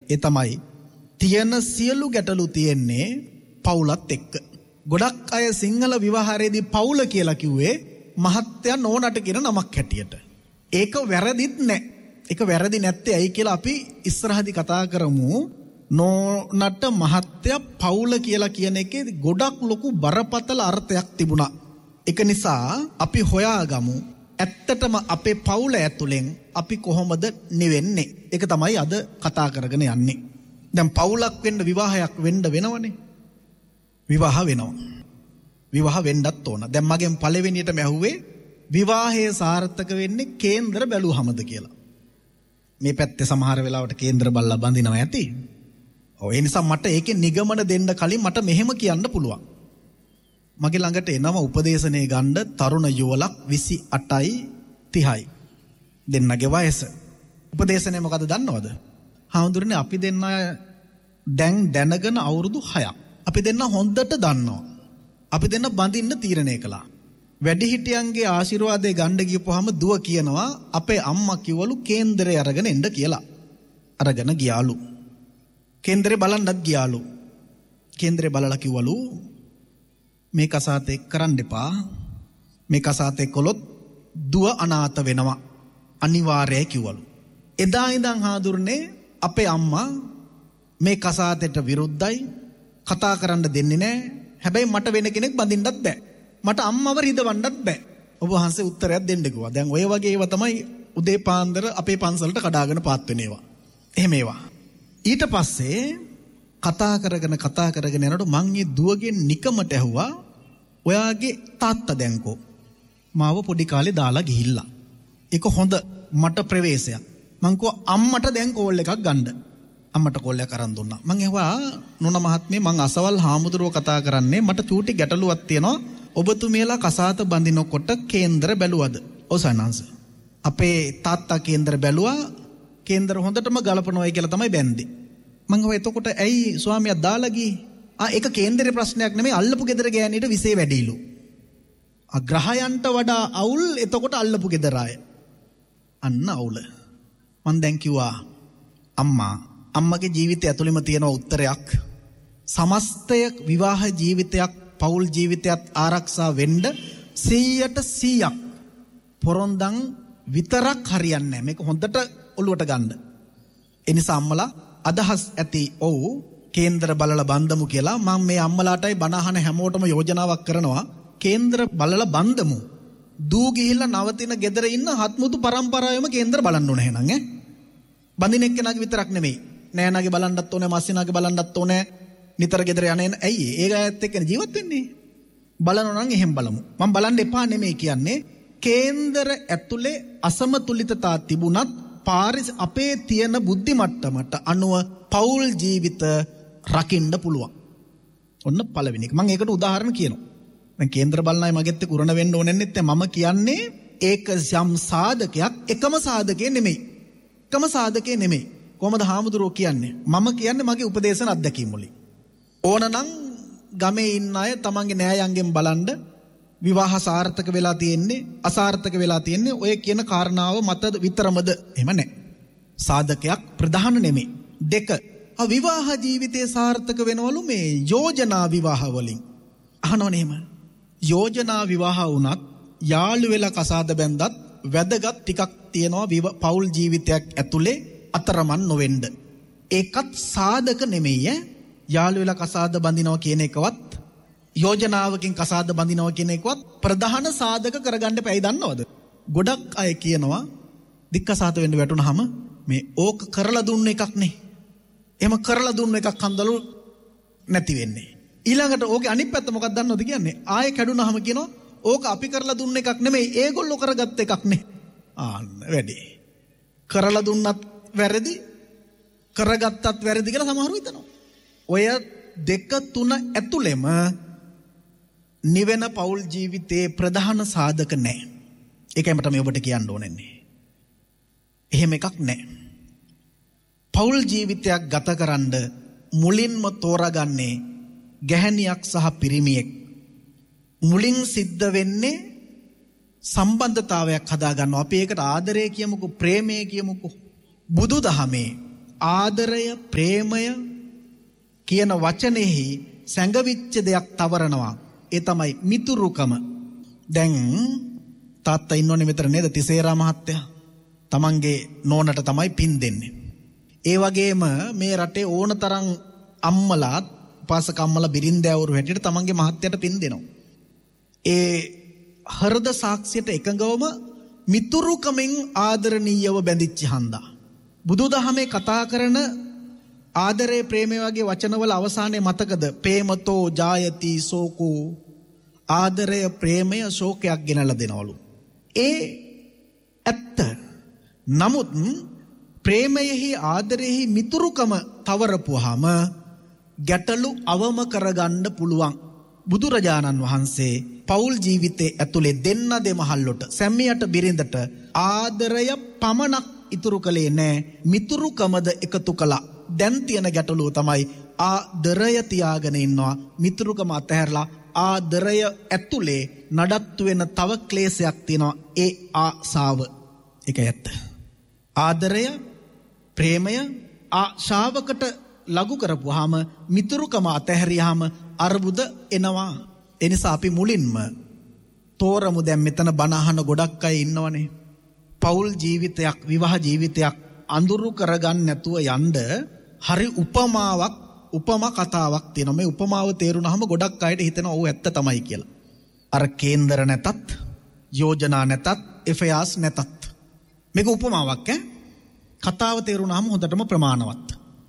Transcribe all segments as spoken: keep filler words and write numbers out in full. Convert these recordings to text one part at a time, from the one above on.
ඒ තමයි තියෙන සියලු ගැටලු තියෙන්නේ පවුලත් එක්ක. ගොඩක් අය සිංහල විවාහයේදී පවුල කියලා කිව්වේ මහත්තයා නෝනට කියන නමක් හැටියට. ඒක වැරදිත් නැහැ. ඒක වැරදි නැත්තේ ඇයි කියලා අපි ඉස්සරහදී කතා කරමු. නෝනට මහත්තයා පවුල කියලා කියන එකේ ගොඩක් ලොකු බරපතල අර්ථයක් තිබුණා. ඒක නිසා අපි හොයාගමු ඇත්තටම අපේ පවුල ඇතුලෙන් අපි කොහොමද නිවෙන්නේ. ඒක තමයි අද කතා කරගෙන යන්නේ. දැන් පවුලක් වෙන්න විවාහයක් වෙන්න වෙනවනේ. විවාහ වෙනවා. විවාහ වෙන්නත් ඕන. දැන් මගෙන් පළවෙනියටම ඇහුවේ විවාහයේ සාර්ථක වෙන්නේ කේන්දර බැලුවහමද කියලා. මේ පැත්තේ සමහර වෙලාවට කේන්දර බල්ලා බඳිනවා ඇති. ඔව් ඒ නිසා මට ඒකේ නිගමන දෙන්න කලින් මට මෙහෙම කියන්න පුළුවන්. මගේ ළඟට එනවා උපදේශනේ ගන්න තරුණ යුවලක් විසි අටයි තිහයි. දෙන්නගේ වයස. උපදේශනේ මොකද දන්නවද? හාමුදුරනේ අපි දෙන්න දැන් දැනගෙන අවුරුදු හයක්. අපි දෙන්න හොඳට දන්නවා. අපි දෙන්න බඳින්න තීරණය කළා. වැඩිහිටියන්ගේ ආශිර්වාදේ ගන්න ගියපුවාම දුව කියනවා අපේ අම්මා කිව්වලු කේන්දරේ අරගෙන එන්න කියලා. අරගෙන ගියාලු. කේන්දරේ බලන්නත් ගියාලු. කේන්දරේ බලලා කිව්වලු මේ කසාතේ කරන්න එපා. මේ කසාතේ කළොත් දුව අනාථ වෙනවා. අනිවාර්යයි කිව්වලු. එදා ඉඳන් හාඳුරන්නේ අපේ අම්මා මේ කසාතේට විරුද්ධයි. කතා කරන්න දෙන්නේ නැහැ. හැබැයි මට වෙන කෙනෙක් බඳින්නත් බෑ. මට අම්මව රිදවන්නත් බෑ. ඔබ වහන්සේ උත්තරයක් දෙන්න කිව්වා. දැන් ඔය වගේ ඒවා තමයි උදේ පාන්දර අපේ පන්සලට කඩාගෙන පාත් වෙන ඒවා. එහෙම ඒවා. ඊට පස්සේ කතා කරගෙන කතා කරගෙන යනකොට මං මේ දුවගේ නිකමට ඇහුවා ඔයාගේ තාත්තා දැන්කෝ මාව පොඩි කාලේ දාලා ගිහිල්ලා. ඒක හොඳ මට ප්‍රවේශයක්. මං කිව්වා අම්මට දැන් කෝල් එකක් ගන්න. අම්මට කෝල් එකක් අරන් දුන්නා. මං ඇහුවා නෝන මහත්මිය මං අසවල් හාමුදුරුවෝ කතා කරන්නේ මට චූටි ගැටලුවක් තියෙනවා. ඔබතුමියලා කසාත බඳිනකොට කේන්දර බැලුවද? ඔව් සයන්ස්. අපේ තාත්තා කේන්දර බැලුවා. කේන්දර හොඳටම ගලපනවායි කියලා තමයි බැන්දේ. මං ගව එතකොට ඇයි ස්වාමියා දාලා ගියේ? ආ ඒක කේන්දරේ ප්‍රශ්නයක් නෙමෙයි අල්ලපු ගෙදර ගෑණිට විසේ වැඩිලු. අග්‍රහයන්ට වඩා අවුල් එතකොට අල්ලපු ගෙදර අය. අන්න අවුල. මං දැන් කිව්වා අම්මා අම්මගේ ජීවිතය ඇතුළෙම තියෙන උත්තරයක්. සමස්තය විවාහ ජීවිතයක් පෞල් ජීවිතයත් ආරක්ෂා වෙන්න සීයට සීයක් පොරොන්දම් විතරක් හරියන්නේ නැහැ. මේක හොඳට ඔලුවට ගන්න. ඒ නිසා අම්මලා අදහස් ඇති ඔව් කේන්දර බලලා බන්දමු කියලා මම මේ අම්මලාටයි බණ අහන හැමෝටම යෝජනාවක් කරනවා. කේන්දර බලලා බන්දමු. දූ ගිහිල්ලා නවතින ගෙදර ඉන්න හත්මුතු පරම්පරාවෙම කේන්දර බලන්න ඕන එහෙනම් ඈ. බඳින එක්කෙනාගේ විතරක් නෙමෙයි. නෑනාගේ බලන්නත් ඕනේ, මස්සිනාගේ බලන්නත් ඕනේ. නිතර ගෙදර යන්නේ ඇයි? ඒක ඇත්ත එක්කනේ ජීවත් වෙන්නේ. බලනවා නම් එහෙම බලමු. මම බලන්න එපා නෙමෙයි කියන්නේ. කේන්දර ඇතුලේ අසමතුලිතතා තිබුණත් පාරිස් අපේ තියෙන බුද්ධි මට්ටමට අනුව පෞල් ජීවිත රකින්න පුළුවන්. ඔන්න පළවෙනි එක. මම ඒකට උදාහරණ කියනවා. දැන් කේන්දර බලන අය මගෙත් එක්ක උරණ වෙන්න ඕනේ නැත්නම් මම කියන්නේ ඒක යම් සාධකයක් එකම සාධකේ නෙමෙයි. එකම සාධකේ නෙමෙයි. කොහමද හාමුදුරුවෝ කියන්නේ? මම කියන්නේ මගේ උපදේශන අත්දැකීම් වලින්. ඕනනම් ගමේ ඉන්න අය තමන්ගේ නෑයන්ගෙන් බලන්න විවාහ සාර්ථක වෙලා තියෙන්නේ අසාර්ථක වෙලා තියෙන්නේ ඔය කියන කාරණාව මත විතරමද? එහෙම නැහැ. සාධකයක් ප්‍රධාන නෙමෙයි. දෙක විවාහ ජීවිතේ සාර්ථක වෙනවලු මේ යෝජනා විවාහ වලින්. අහනවනේ එහෙම. යෝජනා විවාහ වුණත් යාළු වෙලා කසාද බැන්දත් වැදගත් ටිකක් තියෙනවා පෞල් ජීවිතයක් ඇතුලේ අතරමන් නොවෙන්න. ඒකත් සාධක නෙමෙයි ඈ. යාළු වෙලා කසාද බඳිනවා කියන එකවත් යෝජනාවකින් කසාද බඳිනවා කියන එකවත් ප්‍රධාන සාධක කරගන්න එපයි දන්නවද? ගොඩක් අය කියනවා දික්කසාත වෙන්න වැටුනහම මේ ඕක කරලා දුන්න එකක් නේ. එහෙම කරලා දුන්න එකක් හන්දලු නැති වෙන්නේ. ඊළඟට ඕකේ අනිත් පැත්ත මොකක්ද දන්නවද කියන්නේ? ආයෙ කැඩුනහම කියනවා ඕක අපි කරලා දුන්න එකක් නෙමෙයි ඒගොල්ලෝ කරගත්ත එකක් නේ. ආන්න වැඩි. කරලා දුන්නත් වැරදි කරගත්තත් වැරදි කියලා සමහරව හිතනවා. ඔය දෙක තුන ඇතුළෙම නිවෙන පෞල් ජීවිතයේ ප්‍රධාන සාධක නැහැ. ඒකයි මට මේ ඔබට කියන්න ඕනෙන්නේ. එහෙම එකක් නැහැ. පෞල් ජීවිතයක් ගතකරනද මුලින්ම තෝරාගන්නේ ගැහණියක් සහ පිරිමියෙක්. මුලින් සිද්ධ වෙන්නේ සම්බන්ධතාවයක් හදා ගන්නවා. අපි ඒකට ආදරය කියමුකෝ, ප්‍රේමය කියමුකෝ. බුදුදහමේ ආදරය ප්‍රේමය කියන වචනේහි සැඟවිච්ච දෙයක් තවරනවා. ඒ තමයි මිතුරුකම. දැන් තාත්තා ඉන්නෝනේ මෙතන නේද තිසේරා මහත්තයා. තමන්ගේ නෝනට තමයි පින් දෙන්නේ. ඒ වගේම මේ රටේ ඕන තරම් අම්මලා උපාසක අම්මලා බිරින්දෑවරු හැටියට තමන්ගේ මහත්තයට පින් දෙනවා. ඒ හෘද සාක්ෂියට එකඟවම මිතුරුකමෙන් ආදරණීයව බැඳිච්ච හන්දා. බුදුදහමේ කතා කරන ආදරේ ප්‍රේමය වගේ වචනවල අවසානයේ මතකද? ප්‍රේමතෝ ජායති සෝකෝ. ආදරය ප්‍රේමය ශෝකයක් ගෙනලා දෙනවලු. ඒ ඇත්ත. නමුත් ප්‍රේමයෙහි ආදරෙහි මිතුරුකම තවරපුවාම ගැටලු අවම කරගන්න පුළුවන්. බුදුරජාණන් වහන්සේ පෞල් ජීවිතයේ ඇතුලේ දෙන්න දෙමහල්ලොට සැමියට බිරිඳට ආදරය පමණක් ඉතුරු කළේ නෑ, මිතුරුකමද එකතු කළා. දැන් තියෙන ගැටලුව තමයි ආදරය තියාගෙන ඉන්නවා, මිතුරුකම අතහැරලා ආදරය ඇතුලේ නඩත්තු වෙන තව ක්ලේශයක් තියෙනවා. ඒ ආසාව. ඒක ඇත්ත. ආදරය ප්‍රේමය ආශාවකට ලඝු කරපුවාම මිතුරුකම අතහැරියාම අර්බුද එනවා. ඒ නිසා අපි මුලින්ම තෝරමු. දැන් මෙතන බණ අහන ගොඩක් අය ඉන්නවනේ. පෞල් ජීවිතයක්, විවාහ ජීවිතයක් අඳුරු කරගන්න නැතුව යන්න හරි උපමාවක්, උපමා කතාවක් තියෙනවා. මේ උපමාව තේරුණාම ගොඩක් අයට හිතෙනවා ඔව් ඇත්ත තමයි කියලා. අර කේන්දර නැතත්, යෝජනා නැතත්, එෆයාස් නැතත්. මේක උපමාවක් ඈ. කතාව තේරුණාම හොඳටම ප්‍රමාණවත්.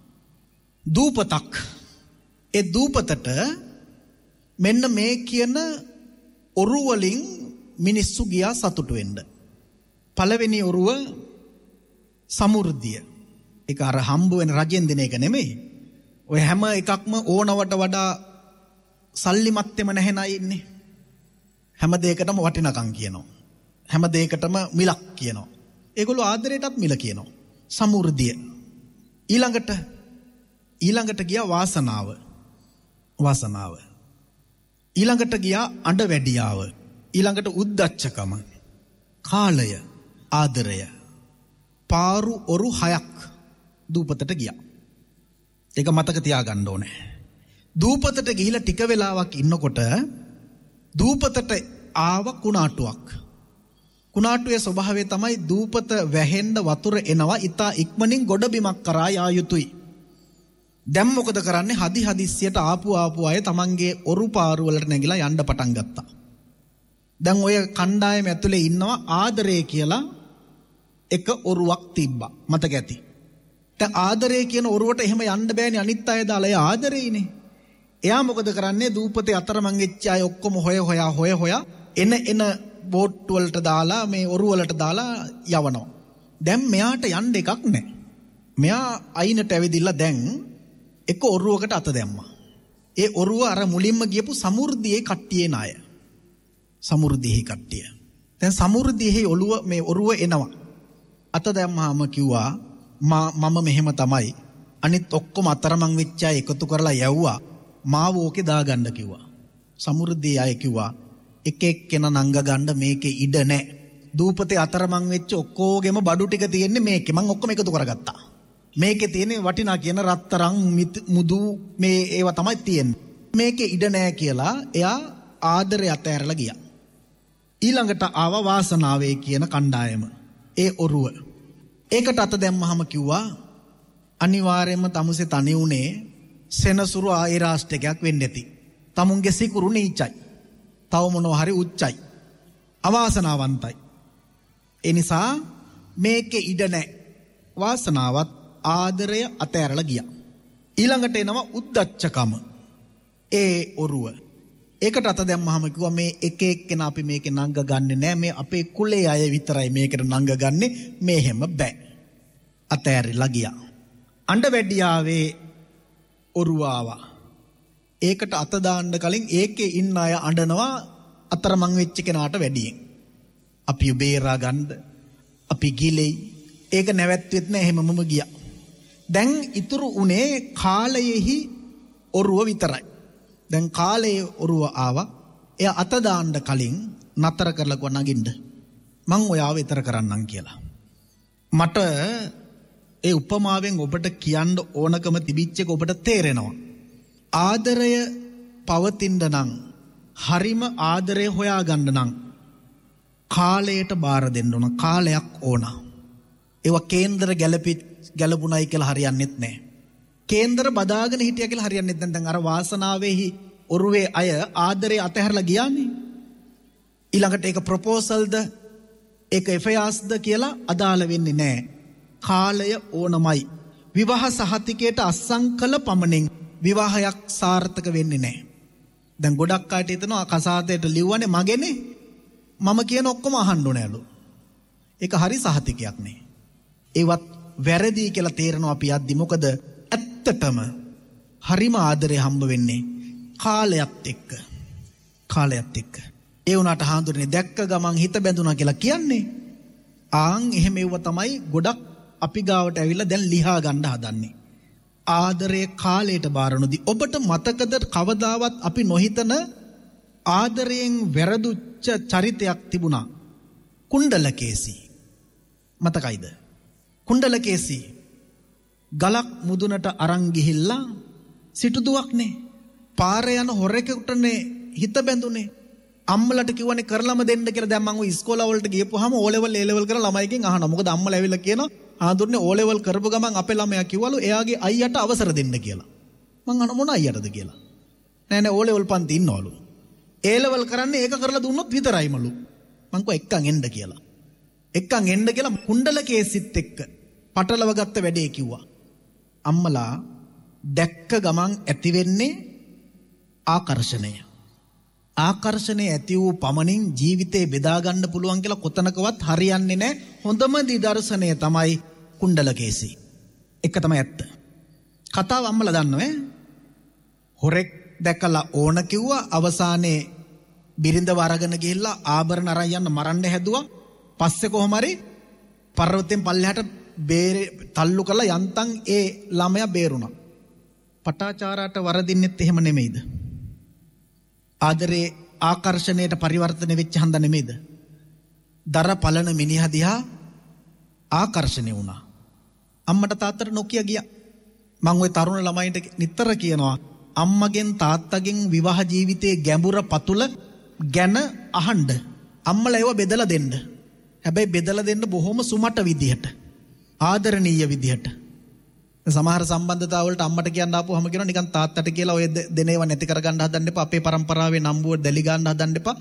දූපතක්. ඒ දූපතට මෙන්න මේ කියන ඔරු වලින් මිනිස්සු ගියා සතුටු වෙන්න. පළවෙනි ඔරුව සමෘද්ධිය. ඒක අර හම්බ වෙන රජෙන් දෙන එක නෙමෙයි. ඔය හැම එකක්ම ඕනවට වඩා සල්ලිමත්ෙම නැහැ නයි ඉන්නේ. හැම දෙයකටම වටිනකම් කියනවා. හැම දෙයකටම මිලක් කියනවා. ඒගොල්ලෝ ආදරයටත් මිල කියනවා. සමෘද්ධිය. ඊළඟට ඊළඟට ගියා වාසනාව. වාසනාව. ඊළඟට ගියා අඬ වැඩියාව. ඊළඟට උද්දච්චකම. කාලය. ආදරය. පාරු ඔරු හයක් දූපතට ගියා. ඒක මතක තියාගන්න ඕනේ. දූපතට ගිහිලා ටික වෙලාවක් ඉන්නකොට දූපතට ආව කුණාටුවක්. කුණාටුවේ ස්වභාවය තමයි දූපත වැහෙන්න වතුර එනවා, ඉතා ඉක්මනින් ගොඩබිමක් කරා යා යුතුයි. දැන් මොකද කරන්නේ? හදි හදිස්සියට ආපු ආපු අය තමන්ගේ ඔරු පාරු වලට නැගිලා යන්න පටන් ගත්තා. දැන් ඔය කණ්ඩායම ඇතුලේ ඉන්නවා ආදරය කියලා එක ඔරුවක් තිබ්බා. මතක ඇති. දැන් ආදරය කියන ඔරුවට එහෙම යන්න බෑනේ, අනිත් අය දාලා. ඒ ආදරේනේ. එයා මොකද කරන්නේ? දූපතේ අතරමං වෙච්ච අය ඔක්කොම හොය හොයා හොය හොයා එන එන බෝට් වලට දාලා මේ ඔරු වලට දාලා යවනවා. දැන් මෙයාට යන්න එකක් නැහැ. මෙයා අයිනට ඇවිදිලා දැන් එක ඔරුවකට අත දැම්මා. ඒ ඔරුව අර මුලින්ම ගියපු සමෘද්ධියේ කට්ටියේ ණය. සමෘද්ධියේ කට්ටිය. දැන් සමෘද්ධියේ ඔළුව මේ ඔරුව එනවා. අත දැම්මාම කිව්වා මම මෙහෙම තමයි. අනිත් ඔක්කොම අතරමං වෙච්ච අය එකතු කරලා යවුවා. මාව ඕකේ දාගන්න කිව්වා. සමෘද්ධියේ අය කිව්වා එක එක්කෙනා නංග ගන්න මේකේ ඉඩ නැහැ. දූපතේ අතරමං වෙච්ච ඔක්කොගෙම බඩු ටික තියෙන්නේ මේකේ. මං ඔක්කොම එකතු කරගත්තා. මේකේ තියෙන වටිනා කියන රත්තරන් මුදු මේ ඒවා තමයි තියෙන්නේ. මේකේ ඉඩ නැහැ කියලා එයා ආදරය අතහැරලා ගියා. ඊළඟට ආව වාසනාවේ කියන කණ්ඩායම. ඒ ඔරුව. ඒකට අත දැම්මහම කිව්වා අනිවාර්යයෙන්ම තමුසේ තනි උනේ සෙනසුරු ආයිරාෂ්ටකයක් වෙන්න ඇති. තමුන්ගේ සිකුරු නීචයි. තව මොනවා හරි උච්චයි. අවාසනාවන්තයි. ඒ නිසා මේකේ ඉඩ නැහැ. වාසනාවත් ආදරය අතහැරලා ගියා. ඊළඟට එනවා උද්දච්චකම. ඒ ඔරුව. ඒකට අත දැම්මහම කිව්වා මේ එක එක්කෙනා අපි මේකේ නංග ගන්නෙ නෑ. මේ අපේ කුලේ අය විතරයි මේකට නංග ගන්නෙ. මේ හැම බෑ. අතහැරලා ගියා. අඬ වැඩියාවේ ඔරුව ආවා. ඒකට අත දාන්න කලින් ඒකේ ඉන්න අය අඬනවා අතරමං වෙච්ච කෙනාට වැඩියෙන්. අපි බේරා ගන්න අපි ගිලෙයි. ඒක නැවැත්වෙත් නෑ. එහෙමමම ගියා. දැන් ඉතුරු උනේ කාලයෙහි ඔරුව විතරයි. දැන් කාලයේ ඔරුව ආවා. එයා අත දාන්න කලින් නතර කරලා ගොඩ නගින්න. මං ඔයාව ඊතර කරන්නම් කියලා. මට ඒ උපමාවෙන් ඔබට කියන්න ඕනකම තිබිච්ච එක ඔබට තේරෙනවා. ආදරය පවතින්න නම් හරිම ආදරය හොයාගන්න නම් කාලයට බාර දෙන්න ඕන. කාලයක් ඕන. ඒවා කේන්දර ගැලපි ගැලපුණයි කියලා හරියන්නේත් නැහැ. කේන්දර බදාගෙන හිටියා කියලා හරියන්නේත් නැහැ. දැන් අර වාසනාවේහි ඔරුවේ අය ආදරේ අතහැරලා ගියානේ. ඊළඟට ඒක ප්‍රොපෝසල්ද ඒක එෆයාස්ද කියලා අදාළ වෙන්නේ නැහැ. කාලය ඕනමයි. විවාහ සහතිකයට අස්සම් කළ පමණින් විවාහයක් සාර්ථක වෙන්නේ නැහැ. දැන් ගොඩක් අයට හිතනවා කසාදයට ලිව්වනේ මගේනේ. මම කියන ඔක්කොම අහන්න ඕනෑලු. ඒක හරි සහතිකයක් නේ. ඒවත් වැරදි කියලා තේරෙනවා අපි යද්දි. මොකද ඇත්තටම හරිම ආදරේ හම්බ වෙන්නේ කාලයත් එක්ක. කාලයත් එක්ක. ඒ වුණාට හාඳුරන්නේ දැක්ක ගමන් හිත බැඳුනා කියලා කියන්නේ. ආන් එහෙම ඒව තමයි ගොඩක් අපි ගාවට ඇවිල්ලා දැන් ලිහා ගන්න හදන්නේ. ආදරයේ කාලයට බාරනොදී ඔබට මතකද කවදාවත් අපි නොහිතන ආදරයෙන් වැරදුච්ච චරිතයක් තිබුණා. කුණ්ඩලකේසි. මතකයිද? කුණ්ඩලකේසි ගලක් මුදුනට අරන් ගිහිල්ලා සිටුදුවක්නේ. පාරේ යන හොරෙකුටනේ හිත බැඳුනේ. අම්මලට කිව්වනේ කරලම දෙන්න කියලා. දැන් මම ඔය ඉස්කෝල වලට ගියපුවාම ඕ ලෙවල් ඒ ලෙවල් කරලා ළමයිගෙන් අහනවා. මොකද අම්මලා ඇවිල්ලා කියනවා ආඳුරනේ ඕ ලෙවල් කරපු ගමන් අපේ ළමයා කිව්වලු එයාගේ අයියට අවසර දෙන්න කියලා. මං අහන මොන අයියටද කියලා. නෑ නෑ ඕ ලෙවල් පන්ති ඉන්නවලු. ඒ ලෙවල් කරන්නේ ඒක කරලා දුන්නොත් විතරයිමලු. මං කෝ එක්කන් එන්න කියලා. එක්කන් එන්න කියලා කුණ්ඩලකේසිත් එක්ක පටලව ගත්ත වැඩේ කිව්වා. අම්මලා දැක්ක ගමන් ඇති වෙන්නේ ආකර්ෂණය. ආකර්ෂණය ඇති වූ පමණින් ජීවිතේ බෙදා ගන්න පුළුවන් කියලා කොතනකවත් හරියන්නේ නැහැ. හොඳම නිදර්ශනය තමයි කුණ්ඩලකේසි. එක තමයි ඇත්ත. කතාව අම්මලා දන්නවද? හොරෙක් දැකලා ඕන කිව්වා. අවසානයේ බිරිඳව අරගෙන ගිහිල්ලා ආභරණ අරන් යන්න මරන්න හැදුවා. පස්සේ කොහොම හරි පර්වතයෙන් පල්ලෙහාට බේරේ තල්ලු කරලා යන්තම් ඒ ළමයා බේරුණා. පටාචාරාට වරදින්නෙත් එහෙම නෙමෙයිද? ආදරේ ආකර්ෂණයට පරිවර්තන වෙච්ච හන්ද නෙමෙයිද? දර පලන මිනිහා දිහා ආකර්ෂණය වුණා. අම්මට තාත්තට නොකිය ගියා. මම ওই තරුණ ළමයින්ට නිතර කියනවා අම්මගෙන් තාත්තගෙන් විවාහ ජීවිතයේ ගැඹුර පතුල ගැන අහන්න. අම්මලා ඒව බෙදලා දෙන්න. හැබැයි බෙදලා දෙන්න බොහොම සුමට විදිහට. ආදරණීය විදිහට. සමහර සම්බන්ධතා වලට අම්මට කියන්න ආපුවම කියනවා නිකන් තාත්තට කියලා ඔය දෙනේව නැති කරගන්න හදන්න එපා. අපේ પરම්පරාවේ නම්බුව දැලි ගන්න හදන්න එපා.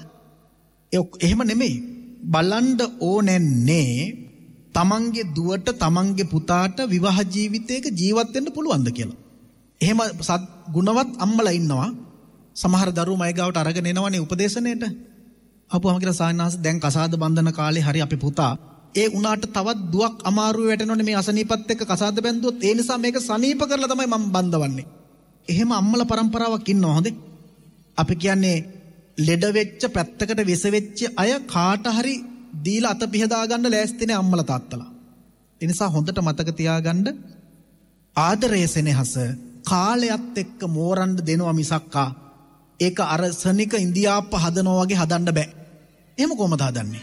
ඒ එහෙම නෙමෙයි. බලන්න ඕනෙන්නේ තමන්ගේ දුවට තමන්ගේ පුතාට විවාහ ජීවිතයක ජීවත් වෙන්න පුළුවන්ද කියලා. එහෙම සත් ගුණවත් අම්මලා ඉන්නවා. සමහර දරුවෝ මයි ගාවට අරගෙන එනවනේ උපදේශනයේට. අපුවම කියලා සායනාස දැන් කසාද බන්ධන කාලේ හරි අපේ පුතා ඒ උනාට තවත් දුවක් අමාරුවේ වැටෙනෝනේ මේ අසනීපත් එක්ක කසාද බැන්දුවොත්. ඒ නිසා මේක සනීප කරලා තමයි මම බන්දවන්නේ. එහෙම අම්මලා પરම්පරාවක් ඉන්නවා. හොඳේ. අපි කියන්නේ ලෙඩ වෙච්ච පැත්තකට විස වෙච්ච අය කාට හරි දීලා අත පිහදා ගන්න ලෑස්තිනේ අම්මලා තාත්තලා. ඒ නිසා හොඳට මතක තියාගන්න ආදරයේ සෙනෙහස කාලයත් එක්ක මෝරන්න දෙනවා මිසක්කා ඒක අර සනික ඉන්දියාප්ප හදනවා වගේ හදන්න බෑ. එහෙම කොහමද හදන්නේ?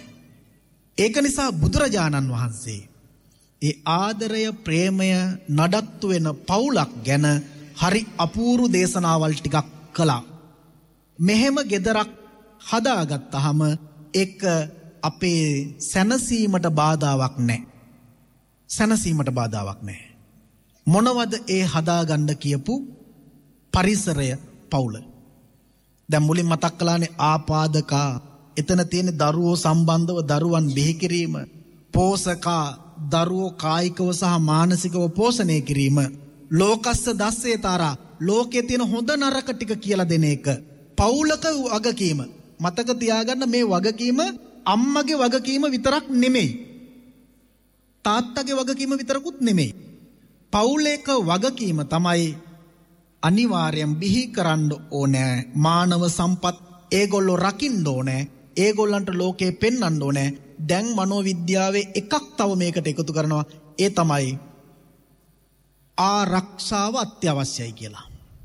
ඒක නිසා බුදුරජාණන් වහන්සේ ඒ ආදරය ප්‍රේමය නඩත්තු වෙන පවුලක් ගැන හරි අපූර්ව දේශනාවල් ටිකක් කළා. මෙහෙම gedarak හදාගත්තාම ඒක අපේ සැනසීමට බාධාවක් නැහැ. සැනසීමට බාධාවක් නැහැ. මොනවද ඒ හදාගන්න කියපු පරිසරය පවුල? දැන් මුලින් මතක් කළානේ ආපාදකා. එතන තියෙන දරුවෝ සම්බන්ධව දරුවන් බිහි කිරීම, පෝෂකා දරුවෝ කායිකව සහ මානසිකව පෝෂණය කිරීම, ලෝකස්ස දස්සේතරා ලෝකයේ තියෙන හොඳ නරක ටික කියලා දෙන එක පවුලක වගකීම. මතක තියාගන්න මේ වගකීම අම්මගේ වගකීම විතරක් නෙමෙයි. තාත්තගේ වගකීම විතරකුත් නෙමෙයි. පවුලේක වගකීම තමයි අනිවාර්යෙන් බිහි කරන්න ඕනේ. මානව සම්පත් ඒගොල්ලෝ රකින්න ඕනේ. ඒගොල්ලන්ට ලෝකේ පෙන්වන්න ඕනේ. දැන් මනෝවිද්‍යාවේ එකක් තව මේකට එකතු කරනවා. ඒ තමයි ආරක්ෂාව අත්‍යවශ්‍යයි කියලා.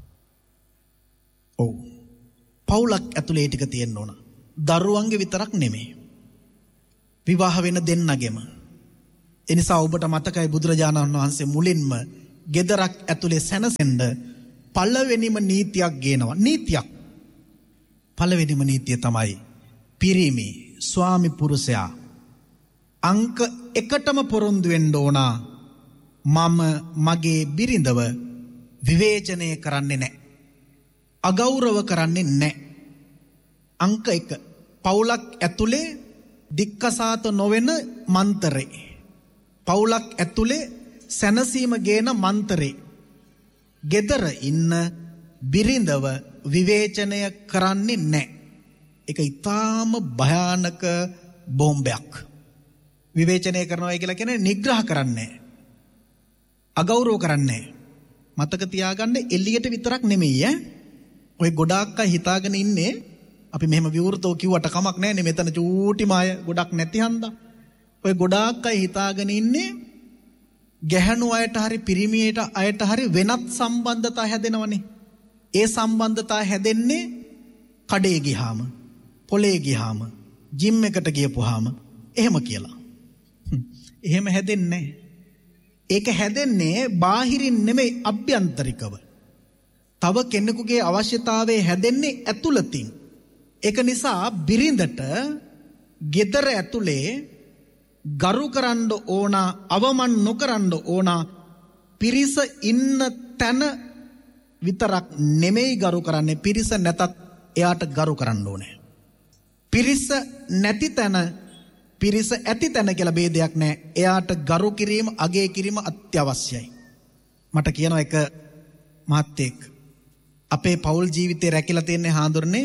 ඔව්. පවුලක් ඇතුලේ ටික තියෙන්න ඕන. දරුවන්ගේ විතරක් නෙමෙයි. විවාහ වෙන දෙන්නගෙම. ඒ නිසා ඔබට මතකයි බුදුරජාණන් වහන්සේ මුලින්ම ගෙදරක් ඇතුලේ සැනසෙන්න පළවෙනිම නීතියක් ගේනවා. නීතියක්. පළවෙනිම නීතිය තමයි පිරිමි ස්වාමි පුරුෂයා අංක එකටම පොරොන්දු වෙන්න ඕන. මම මගේ බිරිඳව විවේචනය කරන්නේ නැහැ. අගෞරව කරන්නේ නැහැ. අංක එක. පවුලක් ඇතුලේ දික්කසාත නොවන මන්තරේ. පවුලක් ඇතුලේ සැනසීම ගේන මන්තරේ. ගෙදර ඉන්න බිරිඳව විවේචනය කරන්නේ නැහැ. ඒක ඊටාම භයානක බෝම්බයක්. විවේචනය කරනවා කියලා කියන්නේ නිග්‍රහ කරන්නේ නැහැ. අගෞරව කරන්නේ නැහැ. මතක තියාගන්න එළියට විතරක් නෙමෙයි ඈ. ඔය ගොඩාක් අය හිතාගෙන ඉන්නේ අපි මෙහෙම විවෘතව කිව්වට කමක් නැහැ නේ මෙතන චූටි මාය ගොඩක් නැති හන්දා. ඔය ගොඩාක් අය හිතාගෙන ඉන්නේ ගැහණු අයට හරි පිරිමියට අයට හරි වෙනත් සම්බන්ධතා හැදෙනවනේ. ඒ සම්බන්ධතා හැදෙන්නේ කඩේ ගියාම, පොලේ ගියාම, ජිම් එකට ගියපුවාම එහෙම කියලා. එහෙම හැදෙන්නේ නැහැ. ඒක හැදෙන්නේ බාහිරින් නෙමෙයි අභ්‍යන්තරිකව. තව කෙනෙකුගේ අවශ්‍යතාවය හැදෙන්නේ ඇතුළතින්. ඒක නිසා බිරිඳට ගෙදර ඇතුලේ ගරු කරන්න ඕන, අවමන් නොකරන්න ඕන. පිරිස ඉන්න තැන විතරක් නෙමෙයි ගරු කරන්නේ, පිරිස නැතත් එයාට ගරු කරන්න ඕනේ. පිරිස නැති තැන, පිරිස ඇති තැන කියලා ભેදයක් නැහැ. එයාට ගරු කිරීම, අගය කිරීම අත්‍යවශ්‍යයි. මට කියනවා එක මහත්තයෙක් අපේ පෞල් ජීවිතේ රැකිලා තියෙන හාඳුරන්නේ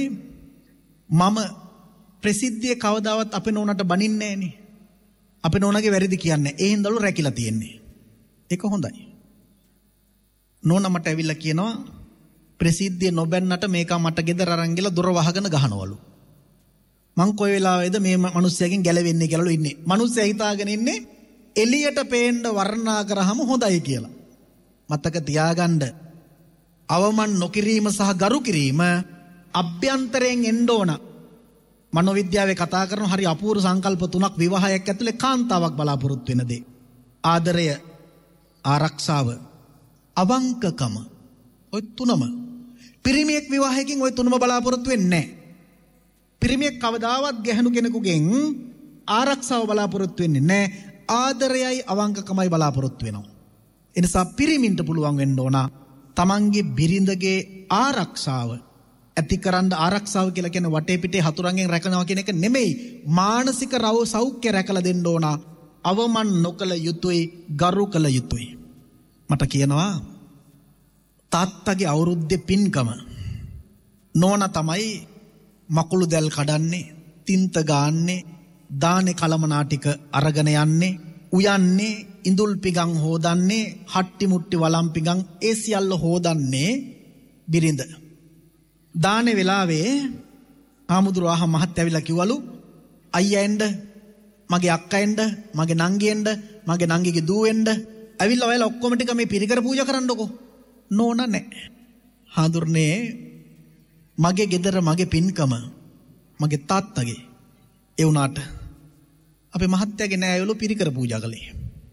මම ප්‍රසිද්ධිය කවදාවත් අපේ නෝනට බනින්නේ නැහනේ. අපේ නෝනගේ වැරදි කියන්නේ. ඒ හින්දාලු රැකිලා තියෙන්නේ. ඒක හොඳයි. නෝනා මට ඇවිල්ලා කියනවා ප්‍රසිද්ධිය නොබැන්නට මේක මට ගෙදර අරන් ගිහලා දොර වහගෙන ගහනවලු. මං කොයි වෙලාවෙද මේ මිනිස්සයාගෙන් ගැලවෙන්නේ කියලාලු ඉන්නේ. මිනිස්සයා හිතාගෙන ඉන්නේ එළියට පේන්න වර්ණනා කරාම හොඳයි කියලා. මතක තියාගන්න අවමන් නොකිරීම සහ ගරු කිරීම අභ්‍යන්තරයෙන් එන්න ඕන. මනෝවිද්‍යාවේ කතා කරන හරි අපූර්ව සංකල්ප තුනක් විවාහයක් ඇතුලේ කාන්තාවක් බලාපොරොත්තු වෙන දේ. ආදරය, ආරක්ෂාව, අවංකකම. ඔය තුනම. පිරිමියෙක් විවාහයකින් ඔය තුනම බලාපොරොත්තු වෙන්නේ නැහැ. පිරිමියෙක් කවදාවත් ගැහණු කෙනෙකුගෙන් ආරක්ෂාව බලාපොරොත්තු වෙන්නේ නැහැ. ආදරයයි අවංකකමයි බලාපොරොත්තු වෙනවා. ඒ නිසා පිරිමින්ට පුළුවන් වෙන්න ඕන තමන්ගේ බිරිඳගේ ආරක්ෂාව ඇතිකරන්න. ආරක්ෂාව කියලා කියන්නේ වටේ පිටේ හතුරන්ගෙන් රැකනවා කියන එක නෙමෙයි. මානසික රව සෞඛ්‍ය රැකලා දෙන්න ඕන. අවමන් නොකළ යුතුයි, ගරු කළ යුතුයි. මට කියනවා තාත්තගේ අවුරුද්දේ පින්කම නෝනා තමයි මකුළු දැල් කඩන්නේ, තින්ත ගාන්නේ, දානේ කලමනා ටික අරගෙන යන්නේ, උයන්නේ, ඉඳුල් පිගන් හොදන්නේ, හට්ටි මුට්ටි වලම් පිගන් ඒ සියල්ල හොදන්නේ බිරිඳ. දානේ වෙලාවේ ආමුදුරාහ මහත්තයා ඇවිල්ලා කිව්වලු අයියා එන්න, මගේ අක්කා එන්න, මගේ නංගි එන්න, මගේ නංගිගේ දූ එන්න. ඇවිල්ලා ඔයාලා ඔක්කොම ටික මේ පිරිකර පූජා කරන්නකෝ. නෝනා නැහැ. හාඳුරන්නේ මගේ ගෙදර මගේ පින්කම මගේ තාත්තගේ. ඒ වුණාට අපේ මහත්තයාගේ නෑයලු පිරිකර පූජා කළේ.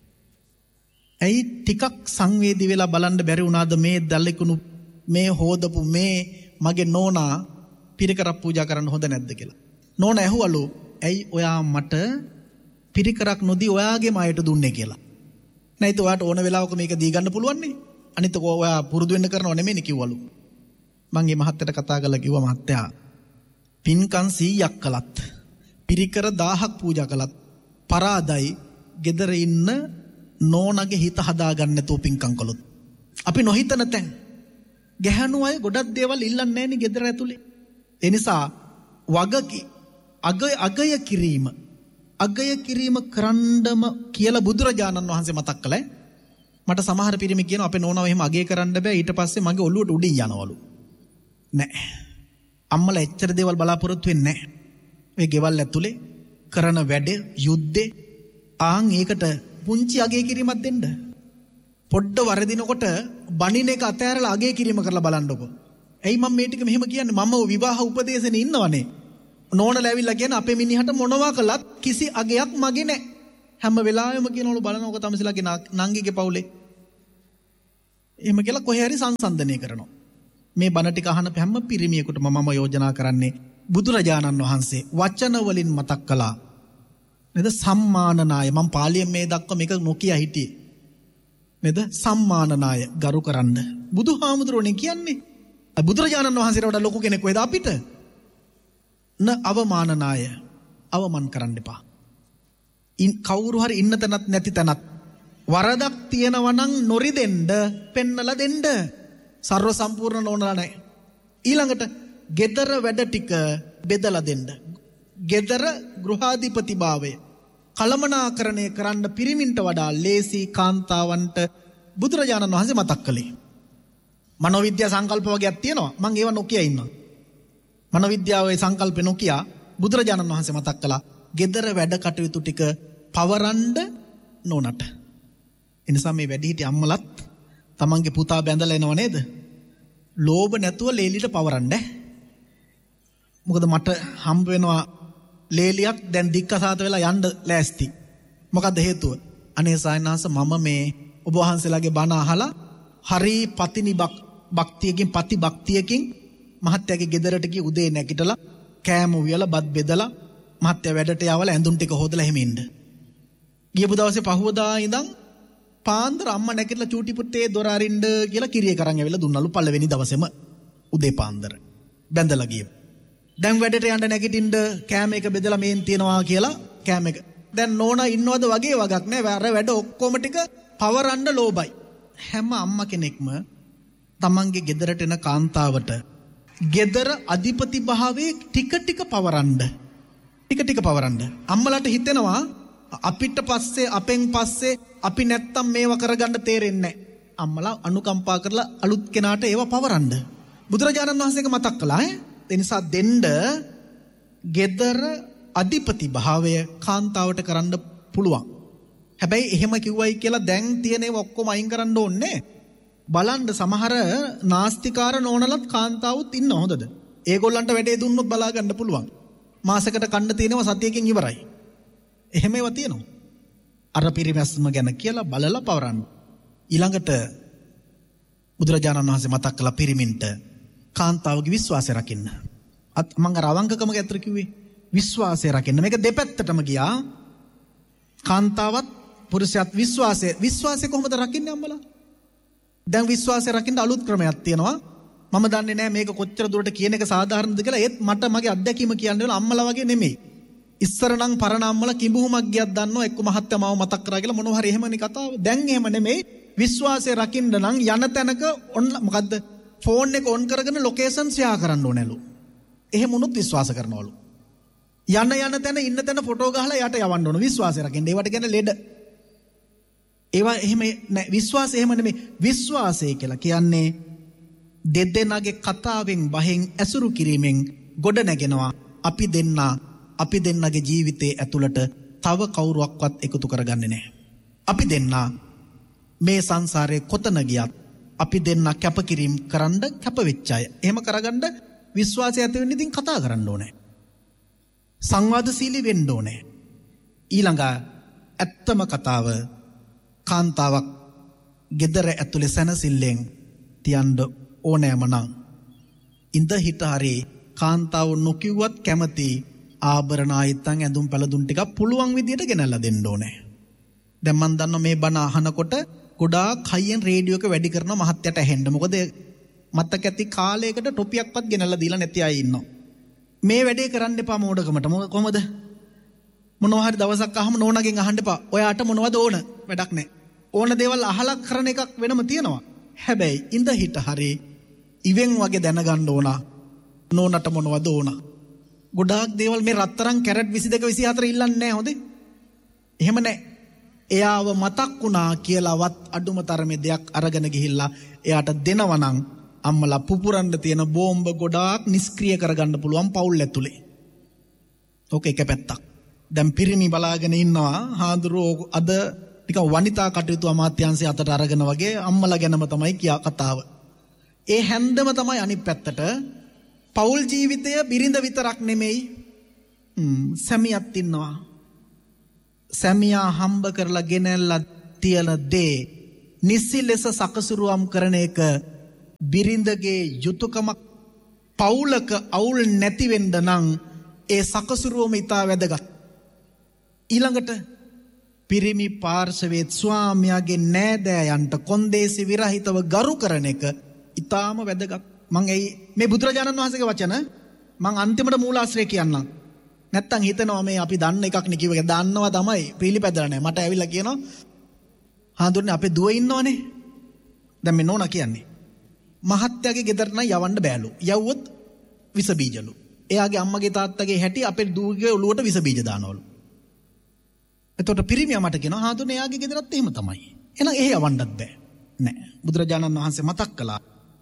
ඇයි ටිකක් සංවේදී වෙලා බලන්න බැරි වුණාද මේ දල්ලෙකුණු මේ හොදපු මේ මගේ නෝනා පිරිකර පූජා කරන්න හොඳ නැද්ද කියලා. නෝනා ඇහුවලු ඇයි ඔයා මට පිරිකරක් නොදී ඔයාගේම අයට දුන්නේ කියලා. නැයිත ඔයාට ඕන වෙලාවක මේක දී ගන්න පුළුවන් නේ. අනිත් ඔයා පුරුදු වෙන්න කරනව නෙමෙයි කිව්වලු. මං මේ මහත්තයට කතා කරලා කිව්වා මහත්තයා පින්කම් සීයක් කළත් පිරිකර දහයක් පූජා කළත් පරාදයි ගෙදර ඉන්න නෝනගේ හිත හදාගන්න නැතුව පින්කම් කළොත්. අපි නොහිතන තැන් ගැහණු අය ගොඩක් දේවල් ඉල්ලන්නේ නැහෙනි ගෙදර ඇතුලේ. ඒ නිසා වගකි අගය අගය කිරීම අගය කිරීම කරන්නම කියලා බුදුරජාණන් වහන්සේ මතක් කළේ. මට සමහර පිරිමි කියනවා අපේ නෝනාව එහෙම අගය කරන්න බෑ, ඊට පස්සේ මගේ ඔළුවට උඩින් යනවලු. නෑ. අම්මලා එච්චර දේවල් බලාපොරොත්තු වෙන්නේ නෑ. මේ ගෙවල් ඇතුලේ කරන වැඩ යුද්ධේ ආන් ඒකට පුංචි අගය කිරීමක් දෙන්න. පොඩ්ඩ වරදිනකොට බණින එක අතෑරලා අගය කිරීම කරලා බලන්නකො. ඇයි මම මේ ටික මෙහෙම කියන්නේ? මම විවාහ උපදේශනේ ඉන්නවනේ. නෝනලා ඇවිල්ලා කියන අපේ මිනිහට මොනවා කළත් කිසි අගයක් මගේ නෑ. හැම වෙලාවෙම කියනවලු බලනකො තමසලාගේ නංගිගේ පවුලේ. එහෙම කියලා කොහේ හරි සංසන්දනය කරනවා. මේ බණ ටික අහන හැම පිරිමියෙකුටම මම යෝජනා කරන්නේ බුදුරජාණන් වහන්සේ වචන වලින් මතක් කළා. නේද? සම්මානනාය. මම පාලියෙන් මේ දක්වා මේක නොකිය හිටියේ. නේද? සම්මානනාය ගරු කරන්න. බුදුහාමුදුරනේ කියන්නේ. බුදුරජාණන් වහන්සේට වඩා ලොකු කෙනෙක් වේද අපිට? න අවමානනාය. අවමන් කරන්න එපා. ඉන් කවුරු හරි ඉන්න තැනත් නැති තැනත් වරදක් තියෙනවා නම් නොරිදෙන්න පෙන්නලා දෙන්න. සර්ව සම්පූර්ණ නොවනලා නැහැ. ඊළඟට gedara වැඩ ටික බෙදලා දෙන්න. gedara ගෘහාධිපති භාවය කලමනාකරණය කරන්න පිරිමින්ට වඩා ලේසි කාන්තාවන්ට බුදුරජාණන් වහන්සේ මතක් කළේ. මනෝවිද්‍යා සංකල්ප වගේක් තියෙනවා. මම ඒව නොකිය ඉන්නවා. මනෝවිද්‍යාවේ සංකල්ප නොකිය බුදුරජාණන් වහන්සේ මතක් කළා. gedara වැඩ කටයුතු ටික පවරන්න නොනට. එනිසා මේ වැඩිහිටි අම්මලත් තමන්ගේ පුතා බැඳලා එනව නේද? ලෝභ නැතුව ලේලිට පවරන්න. මොකද මට හම්බ වෙනවා ලේලියක් දැන් දික්කසාත වෙලා යන්න ලෑස්ති. මොකද්ද හේතුව? අනේ සායනාස මම මේ ඔබ වහන්සේලාගේ බණ අහලා හරි පතිනි භක්තියකින් පති භක්තියකින් මහත්යාගේ ගෙදරට ගිය උදේ නැගිටලා කෑම උයලා බත් බෙදලා මහත්යා වැඩට යවලා ඇඳුම් ටික හොදලා එහෙම ඉන්න. ගියපු දවසේ පහුවදා ඉඳන් පාන්දර අම්මා නැගිටලා චූටි පුතේ දොර අරින්න කියලා කිරිය කරන් ඇවිල්ලා දුන්නලු පළවෙනි දවසේම උදේ පාන්දර. බැඳලා ගියා. දැන් වැඩට යන්න නැගිටින්න කෑම එක බෙදලා මේන් තියනවා කියලා කෑම එක. දැන් නෝනා ඉන්නවද වගේ වගක් නෑ. වැර වැඩ ඔක්කොම ටික පවරන්න ලෝබයි. හැම අම්මා කෙනෙක්ම තමන්ගේ ගෙදරට එන කාන්තාවට ගෙදර අධිපති භාවයේ ටික ටික පවරන්න. ටික ටික පවරන්න. අම්මලාට හිතෙනවා අපිට පස්සේ අපෙන් පස්සේ අපි නැත්තම් මේව කරගන්න තේරෙන්නේ නැහැ. අම්මලා අනුකම්පා කරලා අලුත් කෙනාට ඒව පවරන්න. බුදුරජාණන් වහන්සේක මතක් කළා ඈ. ඒ නිසා දෙන්න ගෙදර අධිපති භාවය කාන්තාවට කරන්න පුළුවන්. හැබැයි එහෙම කිව්වයි කියලා දැන් තියෙන ඒවා ඔක්කොම අයින් කරන්න ඕනේ. බලන්න සමහර නාස්තිකාර නෝනලත් කාන්තාවුත් ඉන්න හොඳද? ඒගොල්ලන්ට වැඩේ දුන්නොත් බලා ගන්න පුළුවන්. මාසයකට කන්න තියෙනවා සතියකින් ඉවරයි. එහෙම ඒවා තියෙනවා. අර පිරිමැස්ම ගැන කියලා බලලා පවරන්න. ඊළඟට බුදුරජාණන් වහන්සේ මතක් කළ පිරිමින්ට කාන්තාවගේ විශ්වාසය රකින්න. අත් මම අර අවංකකම ගැතර කිව්වේ විශ්වාසය රකින්න. මේක දෙපැත්තටම ගියා. කාන්තාවත් පුරුෂයාත් විශ්වාසය විශ්වාසය කොහොමද රකින්නේ අම්මලා? දැන් විශ්වාසය රකින්න අලුත් ක්‍රමයක් තියෙනවා. මම දන්නේ නැහැ මේක කොච්චර දුරට කියන එක සාධාරණද කියලා. ඒත් මට මගේ අත්දැකීම කියන්නේ අම්මලා වගේ නෙමෙයි. ඉස්සර නම් පරණ අම්මලා කිඹුහුමක් ගියක් දන්නවා එක්ක මහත්තයාව මතක් කරා කියලා මොනවා හරි එහෙමනේ කතාව. දැන් එහෙම නෙමෙයි. විශ්වාසය රකින්න නම් යන තැනක ඔන්න මොකද්ද ෆෝන් එක ඔන් කරගෙන ලොකේෂන් ෂෙයා කරන්න ඕනලු. එහෙම වුණොත් විශ්වාස කරනවලු. යන යන තැන ඉන්න තැන ෆොටෝ ගහලා යට යවන්න ඕන විශ්වාසය රකින්න. ඒවට කියන්නේ ලෙඩ. ඒවා එහෙම නෑ. විශ්වාසය එහෙම නෙමෙයි. විශ්වාසය කියලා කියන්නේ දෙදෙනාගේ කතාවෙන් බහෙන් ඇසුරු කිරීමෙන් ගොඩ නැගෙනවා අපි දෙන්නා අපි දෙන්නගේ ජීවිතයේ ඇතුළට තව කවුරුවක්වත් එකතු කරගන්නේ නැහැ. අපි දෙන්නා මේ සංසාරේ කොතන ගියත් අපි දෙන්න කැපකිරීම කරන්න කැප වෙච්ච අය. එහෙම කරගන්න විශ්වාසය ඇති වෙන්න ඉතින් කතා කරන්න ඕනේ. සංවාදශීලී වෙන්න ඕනේ. ඊළඟ ඇත්තම කතාව කාන්තාවක් gedara ඇතුලේ සැනසෙල්ලෙන් තියන්න ඕනෑම නම් ඉඳ හිට හරි කාන්තාව නොකියුවත් කැමති ආභරණ ආයතන් ඇඳුම් පැළඳුම් ටිකක් පුළුවන් විදියට ගෙනල්ලා දෙන්න ඕනේ. දැන් මම දන්නවා මේ බණ අහනකොට ගොඩාක් හයියෙන් රේඩියෝ එක වැඩි කරන මහත්තයට ඇහෙන්න. මොකද මතක ඇති කාලයකට ටොපියක්වත් ගෙනල්ලා දීලා නැති අය ඉන්නවා. මේ වැඩේ කරන්න එපා මෝඩකමට. කොහොමද? මොනවා හරි දවසක් අහම නෝනාගෙන් අහන්න එපා. ඔයාට මොනවද ඕන? වැඩක් නැහැ. ඕන දේවල් අහලා කරන එකක් වෙනම තියෙනවා. හැබැයි ඉඳ හිට හරි ඉවෙන් වගේ දැනගන්න ඕන නෝනට මොනවද ඕන. ගොඩාක් දේවල් මේ රත්තරන් කැරට් විසි දෙක විසි හතර ඉල්ලන්නේ නැහැ හොඳේ. එහෙම නැහැ. එයාව මතක් වුණා කියලාවත් අඩුම තරමේ දෙයක් අරගෙන ගිහිල්ලා එයාට දෙනවනම් අම්මලා පුපුරන්න තියෙන බෝම්බ ගොඩාක් නිෂ්ක්‍රිය කරගන්න පුළුවන් පවුල් ඇතුලේ. ඕක එක පැත්තක්. දැන් පිරිමි බලාගෙන ඉන්නවා හාඳුරෝ අද ටික වනිතා කටයුතු අමාත්‍යාංශය අතට අරගෙන වගේ අම්මලා ගැනම තමයි කියා කතාව. ඒ හැන්දම තමයි අනිත් පැත්තට පෞල් ජීවිතය බිරිඳ විතරක් නෙමෙයි සැමියාත් ඉන්නවා. සැමියා හම්බ කරලා ගෙනල්ලා තියන දේ නිසි ලෙස සකසුරුවම් කරන එක බිරිඳගේ යුතුයකමක්. පවුලක අවුල් නැති වෙන්න නම් ඒ සකසුරුවම ඉතා වැදගත්. ඊළඟට පිරිමි පාර්ශවයේ ස්වාමියාගේ නෑදෑයන්ට කොන්දේසි විරහිතව ගරු කරන එක ඉතාම වැදගත්. මම මේ බුදුරජාණන් වහන්සේගේ වචන මම අන්තිමට මූලාශ්‍රය කියන්නම්. නැත්තම් හිතනවා මේ අපි දන්න එකක් නේ කිව්ව එක. දන්නවා තමයි පිළිපැදලා නැහැ. මට ඇවිල්ලා කියනවා හාඳුන්නේ අපේ දුව ඉන්නවනේ. දැන් මේ නෝනා කියන්නේ මහත්තයාගේ ගෙදර නම් යවන්න බෑලු. යවුවොත් විස බීජලු. එයාගේ අම්මගේ තාත්තගේ හැටි අපේ දුවගේ ඔළුවට විස බීජ දානවලු. එතකොට පිරිමියා මට කියනවා හාඳුන්නේ එයාගේ ගෙදරත් එහෙම තමයි. එහෙනම් එහෙ යවන්නත් බෑ. නෑ. බුදුරජාණන් වහන්සේ මතක් කළා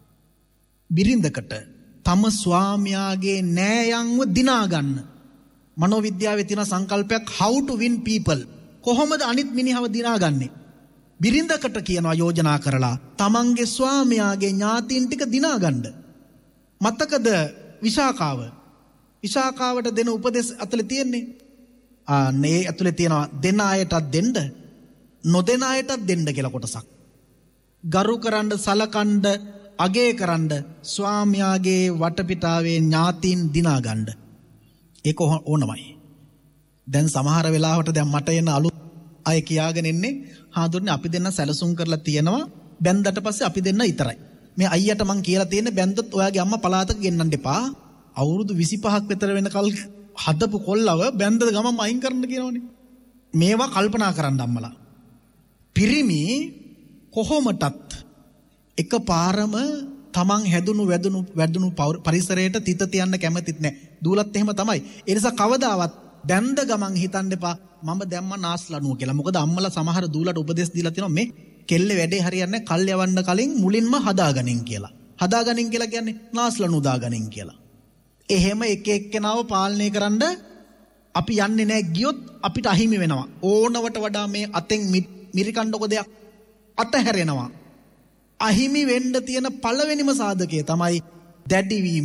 බිරිඳකට තම ස්වාමියාගේ නෑයන්ව දිනා ගන්න. මනෝවිද්‍යාවේ තියෙන සංකල්පයක් how to win people. කොහොමද අනිත් මිනිහව දිනාගන්නේ? බිරිඳකට කියනවා යෝජනා කරලා තමන්ගේ ස්වාමියාගේ ඥාතීන් ටික දිනාගන්න. මතකද විශාකාව? විශාකාවට දෙන උපදෙස් අතලේ තියෙන්නේ. ආ මේ අතලේ තියෙනවා දෙන අයටත් දෙන්න, නොදෙන අයටත් දෙන්න කියලා කොටසක්. ගරු කරන්න, සලකන්න, අගය කරන්න ස්වාමියාගේ වටපිටාවේ ඥාතීන් දිනාගන්න. ඒක ඕනමයි. දැන් සමහර වෙලාවට දැන් මට එන අලුත් අය කියාගෙන ඉන්නේ හාඳුන්නේ අපි දෙන්න සැලසුම් කරලා තියෙනවා බැන්දට පස්සේ අපි දෙන්න විතරයි. මේ අයියට මං කියලා තියෙන්නේ බැන්දොත් ඔයාගේ අම්මා පලාතක ගෙන්නන්න එපා. අවුරුදු විසිපහක් විතර වෙනකල් හදපු කොල්ලව බැන්ද ගමම අයින් කරන්න කියනවනේ. මේවා කල්පනා කරන්න අම්මලා. පිරිමි කොහොමටත් එකපාරම තමන් හැදුණු වැදුණු වැදුණු පරිසරයට තිත තියන්න කැමතිත් නැහැ. දූලත් එහෙම තමයි. ඒ නිසා කවදාවත් බැන්ද ගමන් හිතන්න එපා මම දැම්ම නාස්ලනුව කියලා. මොකද අම්මලා සමහර දූලට උපදෙස් දීලා තියෙනවා මේ කෙල්ලේ වැඩේ හරියන්නේ කල් යවන්න කලින් මුලින්ම හදාගනින් කියලා. හදාගනින් කියලා කියන්නේ නාස්ලනුව දාගනින් කියලා. එහෙම එක එක්කෙනාව පාලනය කරන්න අපි යන්නේ නැහැ. ගියොත් අපිට අහිමි වෙනවා. ඕනවට වඩා මේ අතෙන් මිරිකණ්ඩක දෙයක් අතහැරෙනවා. අහිමි වෙන්න තියෙන පළවෙනිම සාධකය තමයි දැඩිවීම.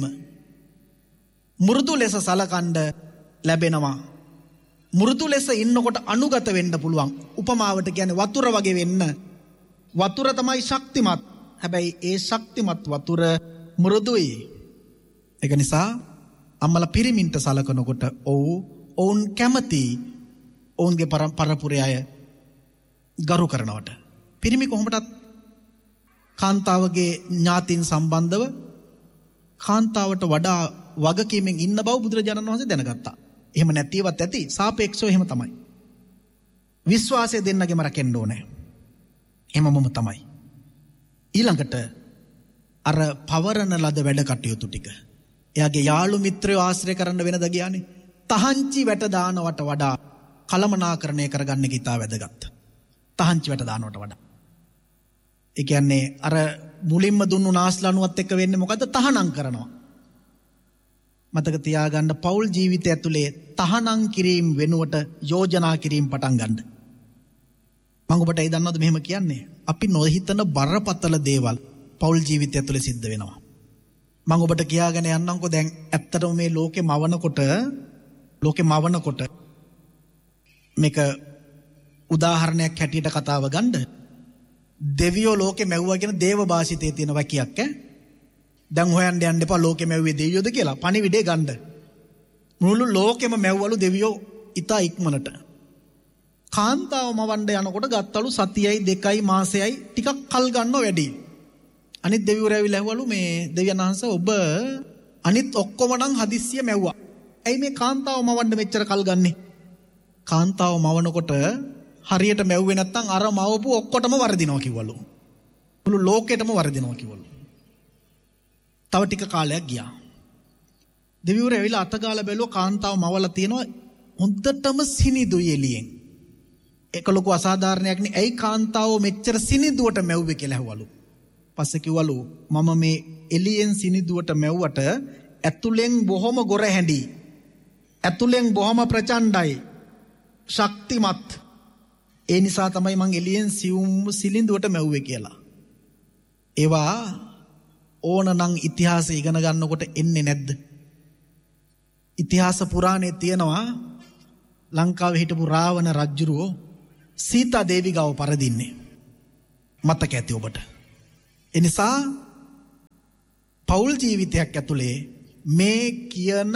මෘදු ලෙස සලකන්න ලැබෙනවා. මෘදු ලෙස ඉන්නකොට අනුගත වෙන්න පුළුවන්. උපමාවට කියන්නේ වතුර වගේ වෙන්න. වතුර තමයි ශක්තිමත්. හැබැයි ඒ ශක්තිමත් වතුර මෘදුයි. ඒක නිසා අම්මලා පිරිමින්ට සලකනකොට ඔව් ඔවුන් කැමති ඔවුන්ගේ පරපුරේ අය ගරු කරනවට. පිරිමි කොහොමදත් කාන්තාවගේ ඥාතින් සම්බන්ධව කාන්තාවට වඩා වගකීමෙන් ඉන්න බව බුදුරජාණන් වහන්සේ දැනගත්තා. එහෙම නැතිවත් ඇති සාපේක්ෂව එහෙම තමයි. විශ්වාසය දෙන්නගෙම රැකෙන්න ඕනේ. එහෙමම තමයි. ඊළඟට අර පවරන ලද වැඩ කටයුතු ටික එයාගේ යාළු මිත්‍රයෝ ආශ්‍රය කරන්න වෙනද ගියානේ. තහංචි වැට දානවට වඩා කලමනාකරණය කරගන්න එක ඉතා වැදගත්. තහංචි වැට දානවට වඩා. ඒ කියන්නේ අර මුලින්ම දුන්නු නාස්ලනුවත් එක්ක වෙන්නේ මොකද්ද? තහනම් කරනවා. මතක තියාගන්න පෞල් ජීවිතය ඇතුලේ තහනම් කිරීම වෙනුවට යෝජනා කිරීම පටන් ගන්න. මම ඔබට ඒ දන්නවද මෙහෙම කියන්නේ? අපි නොහිතන බරපතල දේවල් පෞල් ජීවිතය ඇතුලේ සිද්ධ වෙනවා. මම ඔබට කියාගෙන යන්නම්කෝ දැන් ඇත්තටම මේ ලෝකේ මවනකොට ලෝකේ මවනකොට මේක උදාහරණයක් හැටියට කතාව ගන්න. දෙවියෝ ලෝකේ මැව්වා කියන දේව භාෂිතයේ තියෙන වකියක් ඈ. දැන් හොයන්න යන්න එපා ලෝකේ මැව්වේ දෙවියෝද කියලා. පණිවිඩේ ගන්න. මුළු ලෝකෙම මැව්වලු දෙවියෝ ඉතා ඉක්මනට. කාන්තාව මවන්න යනකොට ගත්තලු සතියයි දෙකයි මාසෙයි ටිකක් කල් ගන්නව වැඩි. අනිත් දෙවිවරු ඇවිල්ලා ඇහුවලු මේ දෙවියන් වහන්සේ ඔබ අනිත් ඔක්කොම නම් හදිස්සිය මැව්වා. ඇයි මේ කාන්තාව මවන්න මෙච්චර කල් ගන්නෙ? කාන්තාව මවනකොට හරියට මැව්වේ නැත්තම් අර මවපු ඔක්කොටම වරදිනවා කිව්වලු. මුළු ලෝකෙටම වරදිනවා කිව්වලු. තව ටික කාලයක් ගියා. දෙවිවරු ඇවිල්ලා අතගාලා බැලුවා කාන්තාව මවලා තියෙනවා හොඳටම සිනිදුයි එළියෙන්. ඒක ලොකු අසාධාරණයක් නේ. ඇයි කාන්තාව මෙච්චර සිනිදුවට මැව්වේ කියලා ඇහුවලු. පස්සේ කිව්වලු මම මේ එළියෙන් සිනිදුවට මැව්වට ඇතුලෙන් බොහොම ගොරහැඬි. ඇතුලෙන් බොහොම ප්‍රචණ්ඩයි. ශක්තිමත්. ඒ නිසා තමයි මං එළියෙන් සියුම් සිලිඳුවට මැව්වේ කියලා. ඒවා ඕනනම් ඉතිහාසය ඉගෙන ගන්නකොට එන්නේ නැද්ද? ඉතිහාස පුරාණේ තියෙනවා ලංකාවේ හිටපු රාවණ රජුරෝ සීතා දේවි ගාව පරදින්නේ. මතක ඇති ඔබට. එනිසා පෞල් ජීවිතයක් ඇතුලේ මේ කියන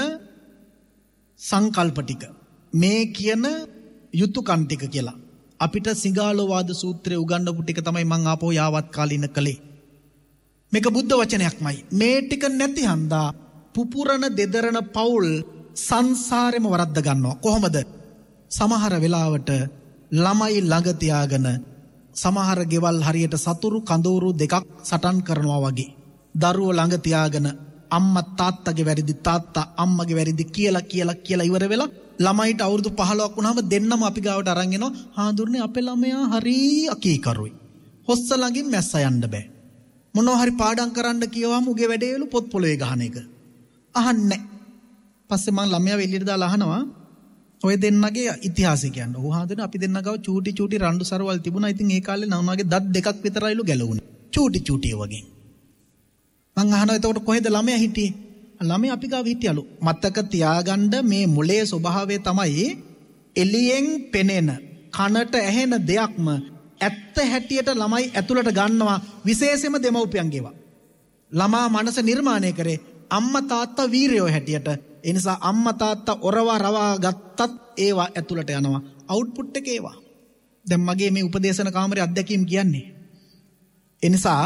සංකල්ප ටික, මේ කියන යුතුයකම් ටික කියලා අපිට සිඟාලෝවාද සූත්‍රයේ උගන්වපු ටික තමයි මම ආපහු යාවත් කාලින කලේ. මේක බුද්ධ වචනයක්මයි. මේ ටික නැති හන්දා පුපුරන දෙදරන පෞල් සංසාරෙම වරද්ද ගන්නවා. කොහොමද? සමහර වෙලාවට ළමයි ළඟ තියාගෙන සමහර ගෙවල් හරියට සතුරු කඳවුරු දෙකක් සටන් කරනවා වගේ දරුවෝ ළඟ තියාගෙන අම්මා තාත්තගේ වැරදි තාත්තා අම්මගේ වැරදි කියලා කියලා කියලා ඉවර වෙලා ළමයිට අවුරුදු පහළොවක් වුණාම දෙන්නම අපි ගාවට අරන් එනවා. හාඳුරන්නේ අපේ ළමයා හරි අකීකරුයි. හොස්ස ළඟින් මැස්ස යන්න බෑ. මොනවා හරි පාඩම් කරන්න කියවම උගේ වැඩේලු පොත් පොළවේ ගහන එක. අහන්නේ. පස්සේ මං ළමයා එළියට දාලා අහනවා ඔය දෙන්නගේ ඉතිහාසය කියන්න. ඔහු හාඳුරන්නේ අපි දෙන්න ගාව චූටි චූටි රණ්ඩු සරවල් තිබුණා. ඉතින් ඒ කාලේ නවුනාගේ දත් දෙකක් විතරයිලු ගැලවුණේ. චූටි චූටි වගේ. මං අහනවා එතකොට කොහෙද ළමයා හිටියේ? ළමයා අපි ගාව හිටියලු. මතක තියාගන්න මේ මොලේ ස්වභාවය තමයි එළියෙන් පෙනෙන කනට ඇහෙන දෙයක්ම ඇත්ත හැටියට ළමයි ඇතුළට ගන්නවා. විශේෂයෙන්ම දෙමව්පියන්ගේවා. ළමා මනස නිර්මාණය කරේ අම්මා තාත්තා වීරයෝ හැටියට. ඒ නිසා අම්මා තාත්තා ඔරවා රවා ගත්තත් ඒවා ඇතුළට යනවා. අවුට්පුට් එක ඒවා. දැන් මගේ මේ උපදේශන කාමරේ අත්දැකීම් කියන්නේ. ඒ නිසා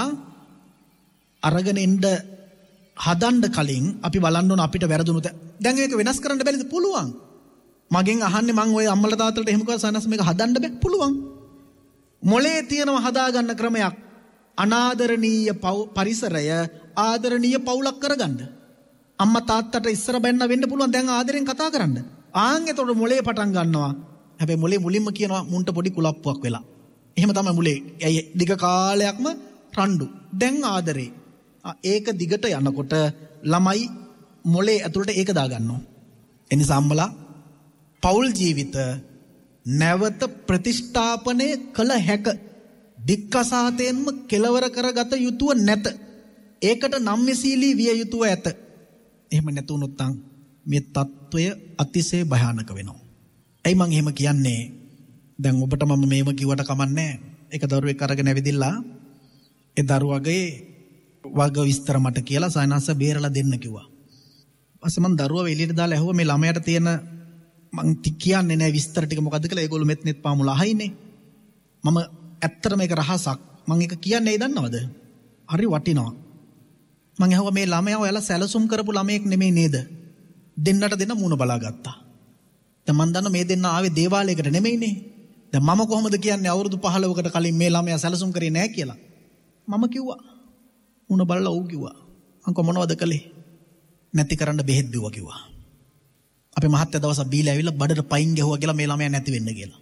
අරගෙන එන්න හදන්න කලින් අපි බලන්න ඕන අපිට වැරදුණු දැන් මේක වෙනස් කරන්න බැරිද? පුළුවන්. මගෙන් අහන්නේ මං ඔය අම්මලා තාත්තලාට එහෙම කරලා සනස් මේක හදන්න බෑ. පුළුවන්. මොලේ තියෙනවා හදාගන්න ක්‍රමයක්. අනාදරණීය පරිසරය ආදරණීය පවුලක් කරගන්න. අම්මා තාත්තට ඉස්සර බැන්න වෙන්න පුළුවන්. දැන් ආදරෙන් කතා කරන්න. ආන් එතකොට මොලේ පටන් ගන්නවා. හැබැයි මොලේ මුලින්ම කියනවා මුන්ට පොඩි කුලප්පුවක් වෙලා. එහෙම තමයි මොලේ. ඇයි දිග කාලයක්ම රණ්ඩු. දැන් ආදරේ. ඒක දිගට යනකොට ළමයි මොලේ ඇතුළට ඒක දාගන්නවා. එනිසා අම්මලා පෞල් ජීවිත නැවත ප්‍රතිෂ්ඨාපනය කළ හැක දික්කසාතයෙන්ම කෙලවර කරගත යුතුව නැත. ඒකට නම්‍යශීලී විය යුතුව ඇත. එහෙම නැතුනොත් මේ తত্ত্বය අතිශය භයානක වෙනවා. ඇයි මං එහෙම කියන්නේ? දැන් ඔබට මම මේව කිව්වට කමන්නේ. ඒක දරුවෙක් අරගෙන ඇවිදිලා ඒ දරුවගේ වර්ග විස්තර මට කියලා සයනස්ස බේරලා දෙන්න කිව්වා. ඊපස්සේ මං දරුවව එළියට දාලා ඇහුවා මේ ළමයාට තියෙන මං කියන්නේ නැහැ විස්තර ටික මොකද්ද කියලා. ඒගොල්ලෝ මෙත් නෙත් පාමුලා අහින්නේ. මම ඇත්තට මේක රහසක්. මං ඒක කියන්නේ ඇයි දන්නවද? හරි වටිනවා. මං ඇහුවා මේ ළමයා ඔයාලා සැලසුම් කරපු ළමයෙක් නෙමෙයි නේද? දෙන්නට දෙන්න මූණ බලාගත්තා. දැන් මං දන්නවා මේ දෙන්න ආවේ දේවාලයකට නෙමෙයිනේ. දැන් මම කොහොමද කියන්නේ අවුරුදු පහළොවකට කලින් මේ ළමයා සැලසුම් කරේ නැහැ කියලා? මම කිව්වා. උණ බලලා ඌ කිව්වා. අංක මොනවද කළේ? නැති කරන්න බෙහෙත් බිව්වා කිව්වා. අපේ මහත්තයා දවසක් බීලා ඇවිල්ලා බඩට පයින් ගැහුවා කියලා මේ ළමයා නැති වෙන්න කියලා.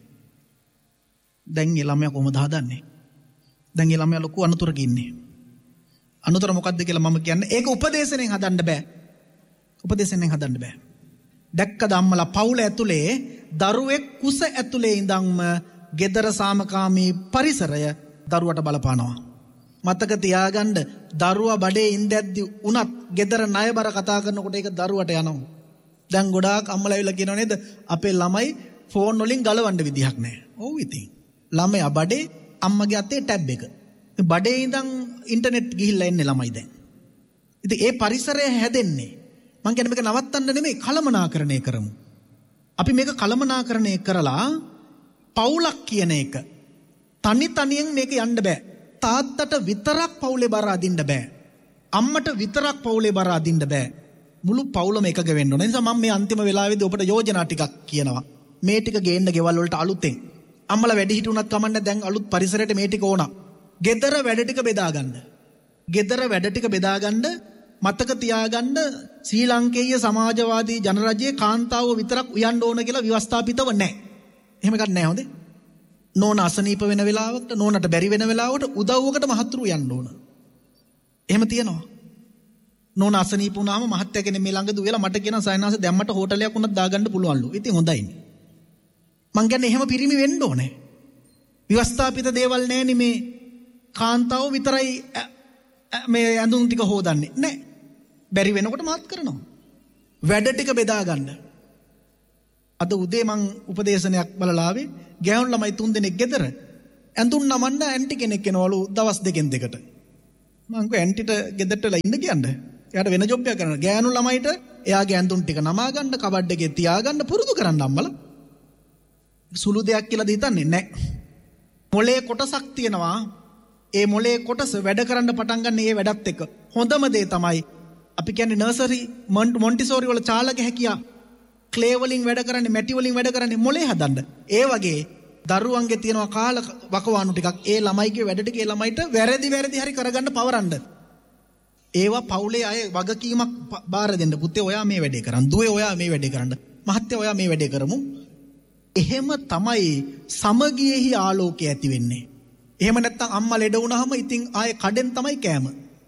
දැන් මේ ළමයා කොහොමද හදන්නේ? දැන් මේ ළමයා ලොකු අනතුරක ඉන්නේ. අනතුර මොකද්ද කියලා මම කියන්නේ ඒක උපදේශයෙන් හදන්න බෑ. උපදේශයෙන් හදන්න බෑ. දැක්කද අම්මලා පවුල ඇතුලේ දරුවෙක් කුස ඇතුලේ ඉඳන්ම ගෙදර සාමකාමී පරිසරය දරුවට බලපානවා. මතක තියාගන්න දරුවා බඩේ ඉඳද්දි උනත් ගෙදර ණයබර කතා කරනකොට ඒක දරුවට යනවා. දැන් ගොඩාක් අම්මලා ඇවිල්ලා කියනවා නේද අපේ ළමයි ෆෝන් වලින් ගලවන්න විදිහක් නැහැ. ඔව් ඉතින්. ළමයා බඩේ අම්මගේ අතේ ටැබ් එක. බඩේ ඉඳන් ඉන්ටර්නෙට් ගිහිල්ලා එන්නේ ළමයි දැන්. ඉතින් ඒ පරිසරය හැදෙන්නේ. මං කියන්නේ මේක නවත්තන්න නෙමෙයි කලමනාකරණය කරමු. අපි මේක කලමනාකරණය කරලා පවුලක් කියන එක තනි තනියෙන් මේක යන්න බෑ. තාත්තට විතරක් පවුලේ බර අදින්න බෑ. අම්මට විතරක් පවුලේ බර අදින්න බෑ. මුළු පවුලම එකග වෙන්න ඕන. ඒ නිසා මම මේ අන්තිම වෙලාවේදී ඔබට යෝජනා ටිකක් කියනවා. මේ ටික ගේන්න ගෙවල් වලට අලුතෙන්. අම්මලා වැඩි හිටුණත් කමන්නේ දැන් අලුත් පරිසරයට මේ ටික ඕන. ගෙදර වැඩ ටික බෙදා ගන්න. ගෙදර වැඩ ටික බෙදා ගන්න මතක තියාගන්න ශ්‍රී ලංකේය සමාජවාදී ජනරජයේ කාන්තාව විතරක් උයන්න ඕන කියලා ව්‍යවස්ථාපිතව නැහැ. එහෙම එකක් නැහැ හොඳේ. නෝන අසනීප වෙන වෙලාවකට නෝනට බැරි වෙන වෙලාවට උදව්වකට මහත්තුරු යන්න ඕන. එහෙම තියෙනවා. නෝන අසනීප වුණාම මහත්තයා කෙනෙක් මේ ළඟ දුවලා මට කියන සයනාස දැම්මට හෝටලයක් උනත් දාගන්න පුළුවන්ලු. ඉතින් හොඳයිනේ. මං කියන්නේ එහෙම පිරිමි වෙන්න ඕනේ. ව්‍යවස්ථාපිත දේවල් නැහෙනි මේ කාන්තාව විතරයි මේ ඇඳුම් ටික හොදන්නේ. නෑ. බැරි වෙනකොට මාත් කරනවා. වැඩ ටික බෙදා ගන්න. අද උදේ මං උපදේශනයක් බලලා ආවේ ගෑනු ළමයි තුන් දෙනෙක් ගෙදර. ඇඳුම් නමන්න ඇන්ටි කෙනෙක් එනවලු දවස් දෙකෙන් දෙකට. මං කිව්වා ඇන්ටිට ගෙදරටලා ඉන්න කියන්නේ. එයාට වෙන ජොබ් එකක් කරන්න. ගෑනු ළමයිට එයාගේ ඇඳුම් ටික නමා ගන්න, කබඩ් එකේ තියාගන්න පුරුදු කරන්න අම්මලා. සුළු දෙයක් කියලාද හිතන්නේ නැහැ. මොලේ කොටසක් තියෙනවා. ඒ මොලේ කොටස වැඩ කරන්න පටන් ගන්න ඒ වැඩත් එක්ක. හොඳම දේ තමයි අපි කියන්නේ නර්සරි මොන්ටිසෝරි වල චාලක හැකියා. ක්ලේ වලින් වැඩ කරන්නේ, මැටි වලින් වැඩ කරන්නේ මොලේ හදන්න. ඒ වගේ දරුවන්ගේ තියෙනවා කාල වකවානු ටිකක්. ඒ ළමයිගේ වැඩ ටික ඒ ළමයිට වැරදි වැරදි හරි කරගන්න පවරන්න. ඒවා පවුලේ අය වගකීමක් බාර දෙන්න. පුතේ ඔයා මේ වැඩේ කරන්න. දුවේ ඔයා මේ වැඩේ කරන්න. මහත්තයා ඔයා මේ වැඩේ කරමු. එහෙම තමයි සමගියෙහි ආලෝකය ඇති වෙන්නේ. එහෙම නැත්නම් අම්මා ලෙඩ වුණාම ඉතින් ආයේ කඩෙන් තමයි කෑම.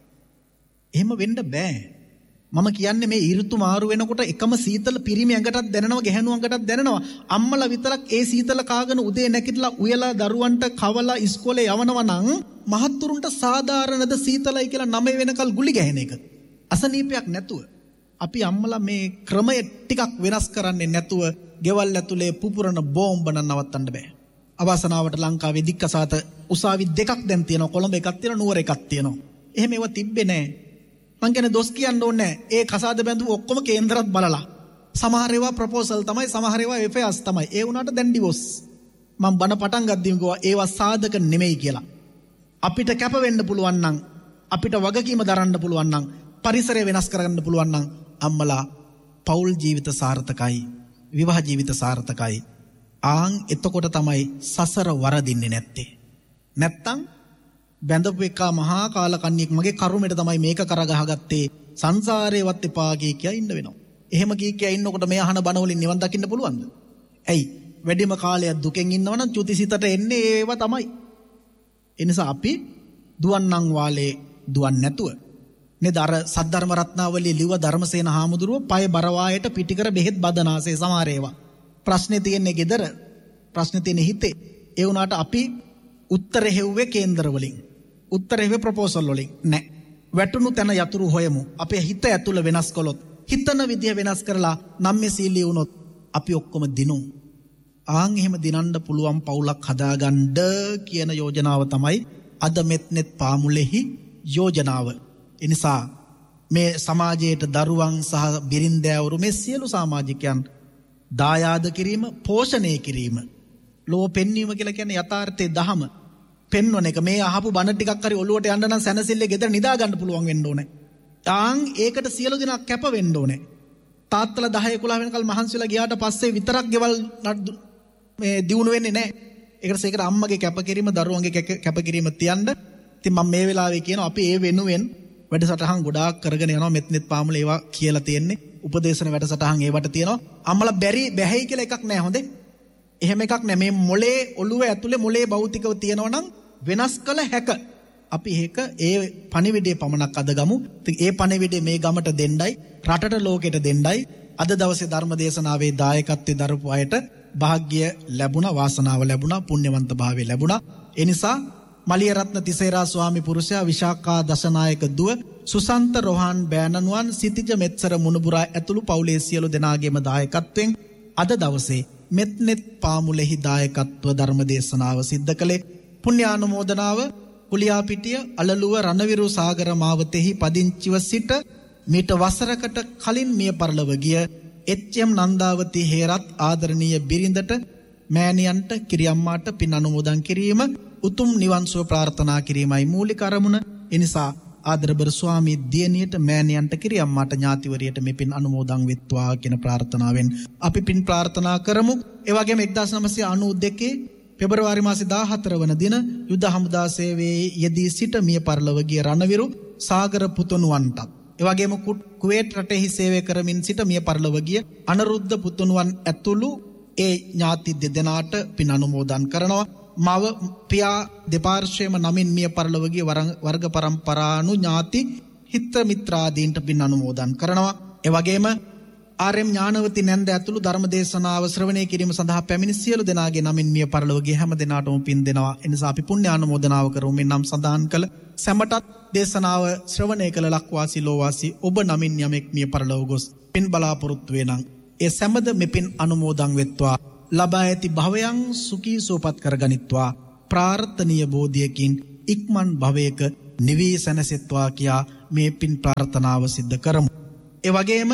එහෙම වෙන්න බෑ. මම කියන්නේ මේ ඍතු මාරු වෙනකොට එකම සීතල පිරිමි ඇඟටත් දැනෙනවා, ගැහණු ඇඟටත් දැනෙනවා. අම්මලා විතරක් ඒ සීතල කාගෙන උදේ නැගිටලා උයලා දරුවන්ට කවලා ඉස්කෝලේ යවනවා නම් මහත්තුරුන්ට සාධාරණද සීතලයි කියලා නම වෙනකල් ගුලි ගැහෙන එක. අසනීපයක් නැතුව. අපි අම්මලා මේ ක්‍රමය ටිකක් වෙනස් කරන්නේ නැතුව ගෙවල් ඇතුලේ පුපුරන බෝම්බ නවත්තන්න බෑ. අවාසනාවට ලංකාවේ දික්කසාත උසාවි දෙකක් දැන් තියෙනවා. කොළඹ එකක් තියෙනවා, නුවර එකක් තියෙනවා. එහෙම ඒවා තිබ්බේ නෑ. මං කියන්නේ දොස් කියන්න ඕනේ නෑ. ඒ කසාද බැඳු ඔක්කොම කේන්දරත් බලලා. සමහර ඒවා ප්‍රොපෝසල් තමයි, සමහර ඒවා එෆ්.ආයි.ආර්.ස් තමයි. ඒ වුණාට දැන් ඩිවෝස්. මං බණ පටන් ගද්දීම කිව්වා ඒවා සාධක නෙමෙයි කියලා. අපිට කැප වෙන්න පුළුවන් නම්, අපිට වගකීම දරන්න පුළුවන් නම්, පරිසරය වෙනස් කරගන්න පුළුවන් නම් අම්මලා පෞල් ජීවිත සාර්ථකයි, විවාහ ජීවිත සාර්ථකයි. ආන් එතකොට තමයි සසර වරදින්නේ නැත්තේ. නැත්තම් බැඳපු එක මහා කාලකන්ණියෙක් මගේ කරුමෙට තමයි මේක කරගහගත්තේ, සංසාරේවත් එපා කිය කිය ඉන්න වෙනවා. එහෙම කිය කිය ඉන්නකොට මේ අහන බණ වලින් නිවන් දකින්න පුළුවන්ද? ඇයි? වැඩිම කාලයක් දුකෙන් ඉන්නවනම් චුතිසිතට එන්නේ ඒවා තමයි. ඒ නිසා අපි දුවන්නම් වාලේ දුවන් නැතුව නේද අර සද්ධර්ම රත්නාවලිය ලිව්ව ධර්මසේන හාමුදුරුව පය බරවායට පිටිකර බෙහෙත් බදනාසේ සමහර ඒවා. ප්‍රශ්නේ තියෙන්නේ gedara, ප්‍රශ්නේ තියෙන්නේ හිතේ. ඒ වුණාට අපි උත්තර හෙව්වේ කේන්දර වලින්, උත්තර හෙව්වේ ප්‍රොපෝසල් වලින් නෑ. වැටුණු තැන යතුරු හොයමු. අපේ හිත ඇතුළ වෙනස් කළොත්, හිතන විදිය වෙනස් කරලා නම්මේසීලී වුණොත් අපි ඔක්කොම දිනු. ආන් එහෙම දිනන්න පුළුවන් පවුලක් හදාගන්න කියන යෝජනාව තමයි අද මෙත්නෙත් පාමුලෙහි යෝජනාව. ඒ නිසා මේ සමාජයේට දරුවන් සහ බිරින්දෑවරු මේ සියලු සමාජිකයන් දායාද කිරීම, පෝෂණය කිරීම, ලෝ පෙන්වීම කියලා කියන්නේ යථාර්ථයේ දහම පෙන්වන එක. මේ අහපු බණ ටිකක් හරි ඔළුවට යන්න නම් සැනසෙල්ලේ ගෙදර නිදා ගන්න පුළුවන් වෙන්න ඕනේ. තාන් ඒකට සියලු දෙනා කැප වෙන්න ඕනේ. තාත්තලා දහ එකොළහ වෙනකල් මහන්සිලා ගියාට පස්සේ විතරක් ගෙවල් මේ දියුණු වෙන්නේ නැහැ. ඒකට ඒකට අම්මගේ කැපකිරීම, දරුවන්ගේ කැපකිරීම තියන්න. ඉතින් මම මේ වෙලාවේ කියනවා අපි ඒ වෙනුවෙන් වැඩසටහන් ගොඩාක් කරගෙන යනවා. මෙත්නෙත් පාමුල ඒවා කියලා තියෙන්නේ. උපදේශන වැඩසටහන් ඒවට තියෙනවා. අම්මලා බැරි බැහැයි කියලා එකක් නැහැ. හොඳේ. එහෙම එකක් නැහැ. මේ මොලේ ඔළුව ඇතුලේ මොලේ භෞතිකව තියෙනවා නම් වෙනස් කළ හැක. අපි ඒක ඒ පණිවිඩයේ පමණක් අද ගමු. ඉතින් ඒ පණිවිඩය මේ ගමට දෙන්නයි, රටට ලෝකෙට දෙන්නයි අද දවසේ ධර්ම දේශනාවේ දායකත්වයේ දරපු අයට වාසනාව ලැබුණා, වාසනාව ලැබුණා, පුණ්‍යවන්ත භාවය ලැබුණා. ඒ නිසා මලියරත්න තිසේරා ස්වාමි පුරුෂයා, විශාඛා දසනායක දුව, සුසන්ත රෝහන් බෑනනුවන්, සිතිජ මෙත්සර මුණුබුරා ඇතුළු පවුලේ සියලු දෙනාගේම දායකත්වයෙන් අද දවසේ මෙත්නෙත් පාමුලෙහි දායකත්ව ධර්ම දේශනාව සිද්ධ කළේ. පුණ්‍යානුමෝදනාව කුලියාපිටිය අලලුව රණවිරු සාගර මාවතෙහි පදිංචිව සිට මීට වසරකට කලින් මිය පරලොව ගිය එච්.එම්. නන්දාවති හේරත් ආදරණීය බිරිඳට, මෑණියන්ට, කිරියම්මාට පින් අනුමෝදන් කිරීම, උතුම් නිවන් සුව ප්‍රාර්ථනා කිරීමයි මූලික අරමුණ. ඒ නිසා ආදරබර ස්වාමී දියණියට, මෑණියන්ට, කිරියම්මාට, ඥාතිවරියට මේ පින් අනුමෝදන් වෙත්වා කියන ප්‍රාර්ථනාවෙන් අපි පින් ප්‍රාර්ථනා කරමු. ඒ වගේම එක්දාස් නවසිය අනූ දෙකේ පෙබරවාරි මාසේ දාහතර වන දින යුද හමුදා සේවයේ යෙදී සිට මිය පරලොව ගිය රණවිරු සාගර පුතුණුවන්ටත්, ඒ වගේම කුවේට් රටෙහි සේවය කරමින් සිට මිය පරලොව ගිය අනුරුද්ධ පුතුණුවන් ඇතුළු ඒ ඥාති දෙදෙනාට පින් අනුමෝදන් කරනවා. මව පියා දෙපාර්ශ්වයේම නමින් මිය පරලොව ගිය වර්ග පරම්පරානු ඥාති හිත මිත්‍රාදීන්ට පින් අනුමෝදන් කරනවා. ඒ වගේම ආර්.එම්. ඥානවති නැන්ද ඇතුළු ධර්ම දේශනාව ශ්‍රවණය කිරීම සඳහා පැමිණි සියලු දෙනාගේ නමින් මිය පරලොව ගිය හැම දෙනාටම පින් දෙනවා. ඒ නිසා අපි පුණ්‍ය ආනුමෝදනාව කරමු. මේ නම් සඳහන් කළ සැමටත් දේශනාව ශ්‍රවණය කළ ලක්වාසී ලෝවාසී ඔබ නමින් යමෙක් මිය පරලොව ගොස් පින් බලාපොරොත්තු වෙනං ඒ සෑමද මෙපින් අනුමෝදන් වෙත්වා. ලබා ඇති භවයන් සුඛී සුවපත් කරගනිත්වා. ප්‍රාර්ථනීය බෝධියකින් ඉක්මන් භවයක නිවී සැනසෙත්වා කියා මේ පින් ප්‍රාර්ථනාව සිද්ධ කරමු. ඒ වගේම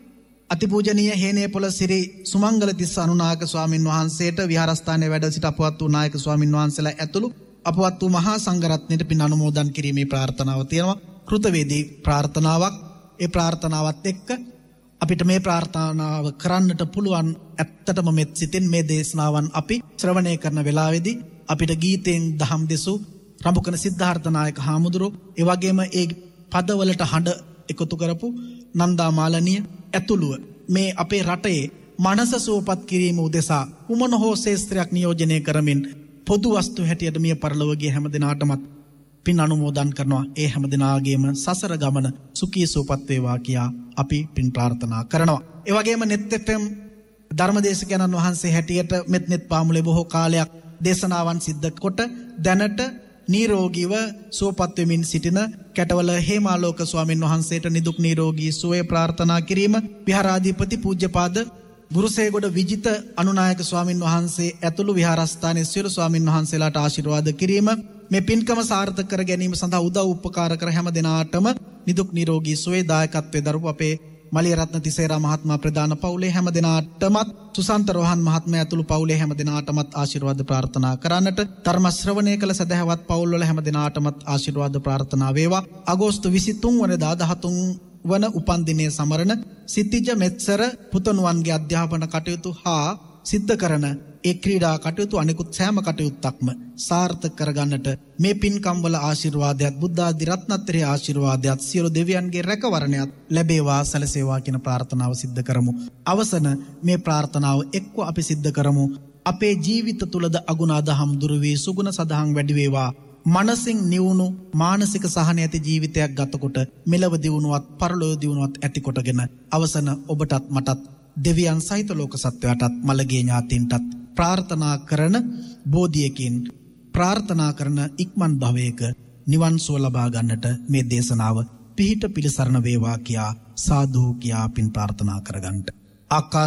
අතිපූජනීය හේනේපොළ සිරි සුමංගල තිස්ස අනුනායක ස්වාමින් වහන්සේට විහාරස්ථානයේ වැඩ සිට අපවත් වූ නායක ස්වාමින් වහන්සේලා ඇතුළු අපවත් වූ මහා සංඝරත්නයට පින් අනුමෝදන් කිරීමේ ප්‍රාර්ථනාව තියෙනවා. කෘතවේදී ප්‍රාර්ථනාවක්. ඒ ප්‍රාර්ථනාවත් එක්ක අපිට මේ ප්‍රාර්ථනාව කරන්නට පුළුවන්. ඇත්තටම මෙත් සිතින් මේ දේශනාවන් අපි ශ්‍රවණය කරන වෙලාවේදී අපිට ගීතෙන් දහම් දෙසු රඹුකන සිද්ධාර්ථ නායක හාමුදුරුවෝ, ඒ වගේම ඒ පදවලට හඬ එකතු කරපු නන්දා මාලනිය ඇතුළුව මේ අපේ රටේ මනස සුවපත් කිරීම උදෙසා කුමන හෝ ශේස්ත්‍රයක් නියෝජනය කරමින් පොදු වස්තු හැටියට මිය පරලොව ගිය හැම දිනාටමත් පින් අනුමෝදන් කරනවා. ඒ හැම දිනාගේම සසර ගමන සුඛී සුවපත් වේවා කියා අපි පින් ප්‍රාර්ථනා කරනවා. ඒ වගේම නෙත් එෆ් එම් ධර්මදේශකයන්න් වහන්සේ හැටියට මෙත් නෙත් පාමුලේ බොහෝ කාලයක් දේශනාවන් සිද්ධ කොට දැනට නිරෝගීව සුවපත් වෙමින් සිටින කැටවල හේමාලෝක ස්වාමින් වහන්සේට නිදුක් නිරෝගී සුවය ප්‍රාර්ථනා කිරීම. විහාරාධිපති පූජ්‍යපාද ගුරුසේගොඩ විජිත අනුනායක ස්වාමින් වහන්සේ ඇතුළු විහාරස්ථානයේ සියලු ස්වාමින් වහන්සේලාට ආශිර්වාද කිරීම. මේ පින්කම සාර්ථක කර ගැනීම සඳහා උදව් උපකාර කර හැම දිනාටම නිදුක් නිරෝගී සුවය දායකත්වයේ දරපු අපේ මලිය රත්න තිසේරා මහත්මයා ප්‍රධාන පවුලේ හැම දිනාටමත් සුසන්ත රෝහන් මහත්මයා ඇතුළු පවුලේ හැම දිනාටමත් ආශිර්වාද ප්‍රාර්ථනා කරන්නට, ධර්ම ශ්‍රවණය කළ සදහවත් පවුල් වල හැම දිනාටමත් ආශිර්වාද ප්‍රාර්ථනා වේවා. අගෝස්තු විසිතුන් වෙනිදා දහතුන් වන උපන්දිනයේ සමරන සිතිජ මෙත්සර පුතණුවන්ගේ අධ්‍යාපන කටයුතු හා සිද්ධ කරන ඒ ක්‍රීඩා කටයුතු අනිකුත් සෑම කටයුත්තක්ම සාර්ථක කරගන්නට මේ පින්කම් වල ආශිර්වාදයක්, බුද්ධ ආදී රත්නත්‍රයේ ආශිර්වාදයක්, සියලු දෙවියන්ගේ රැකවරණයක් ලැබේවා සැලසේවා කියන ප්‍රාර්ථනාව සිද්ධ කරමු. අවසන මේ ප්‍රාර්ථනාව එක්ව අපි සිද්ධ කරමු. අපේ ජීවිත තුලද අගුණ අදහම් දුරු වී සුගුණ සදහම් වැඩි වේවා. මනසින් නිවුණු මානසික සහන ඇති ජීවිතයක් ගතකොට මෙලව දියුණුවත් පරලොව දියුණුවත් ඇති කොටගෙන අවසන ඔබටත් මටත් දෙවියන් සහිත ලෝක සත්වයාටත් මළගේ ඥාතීන්ටත් ප්‍රාර්ථනා කරන බෝධියකින් ප්‍රාර්ථනා කරන ඉක්මන් භවයක නිවන් සුව ලබා ගන්නට මේ දේශනාව පිහිට පිළිසරණ වේවා කියා සාදු කියා පින් ප්‍රාර්ථනා කරගන්නට. ආකාශ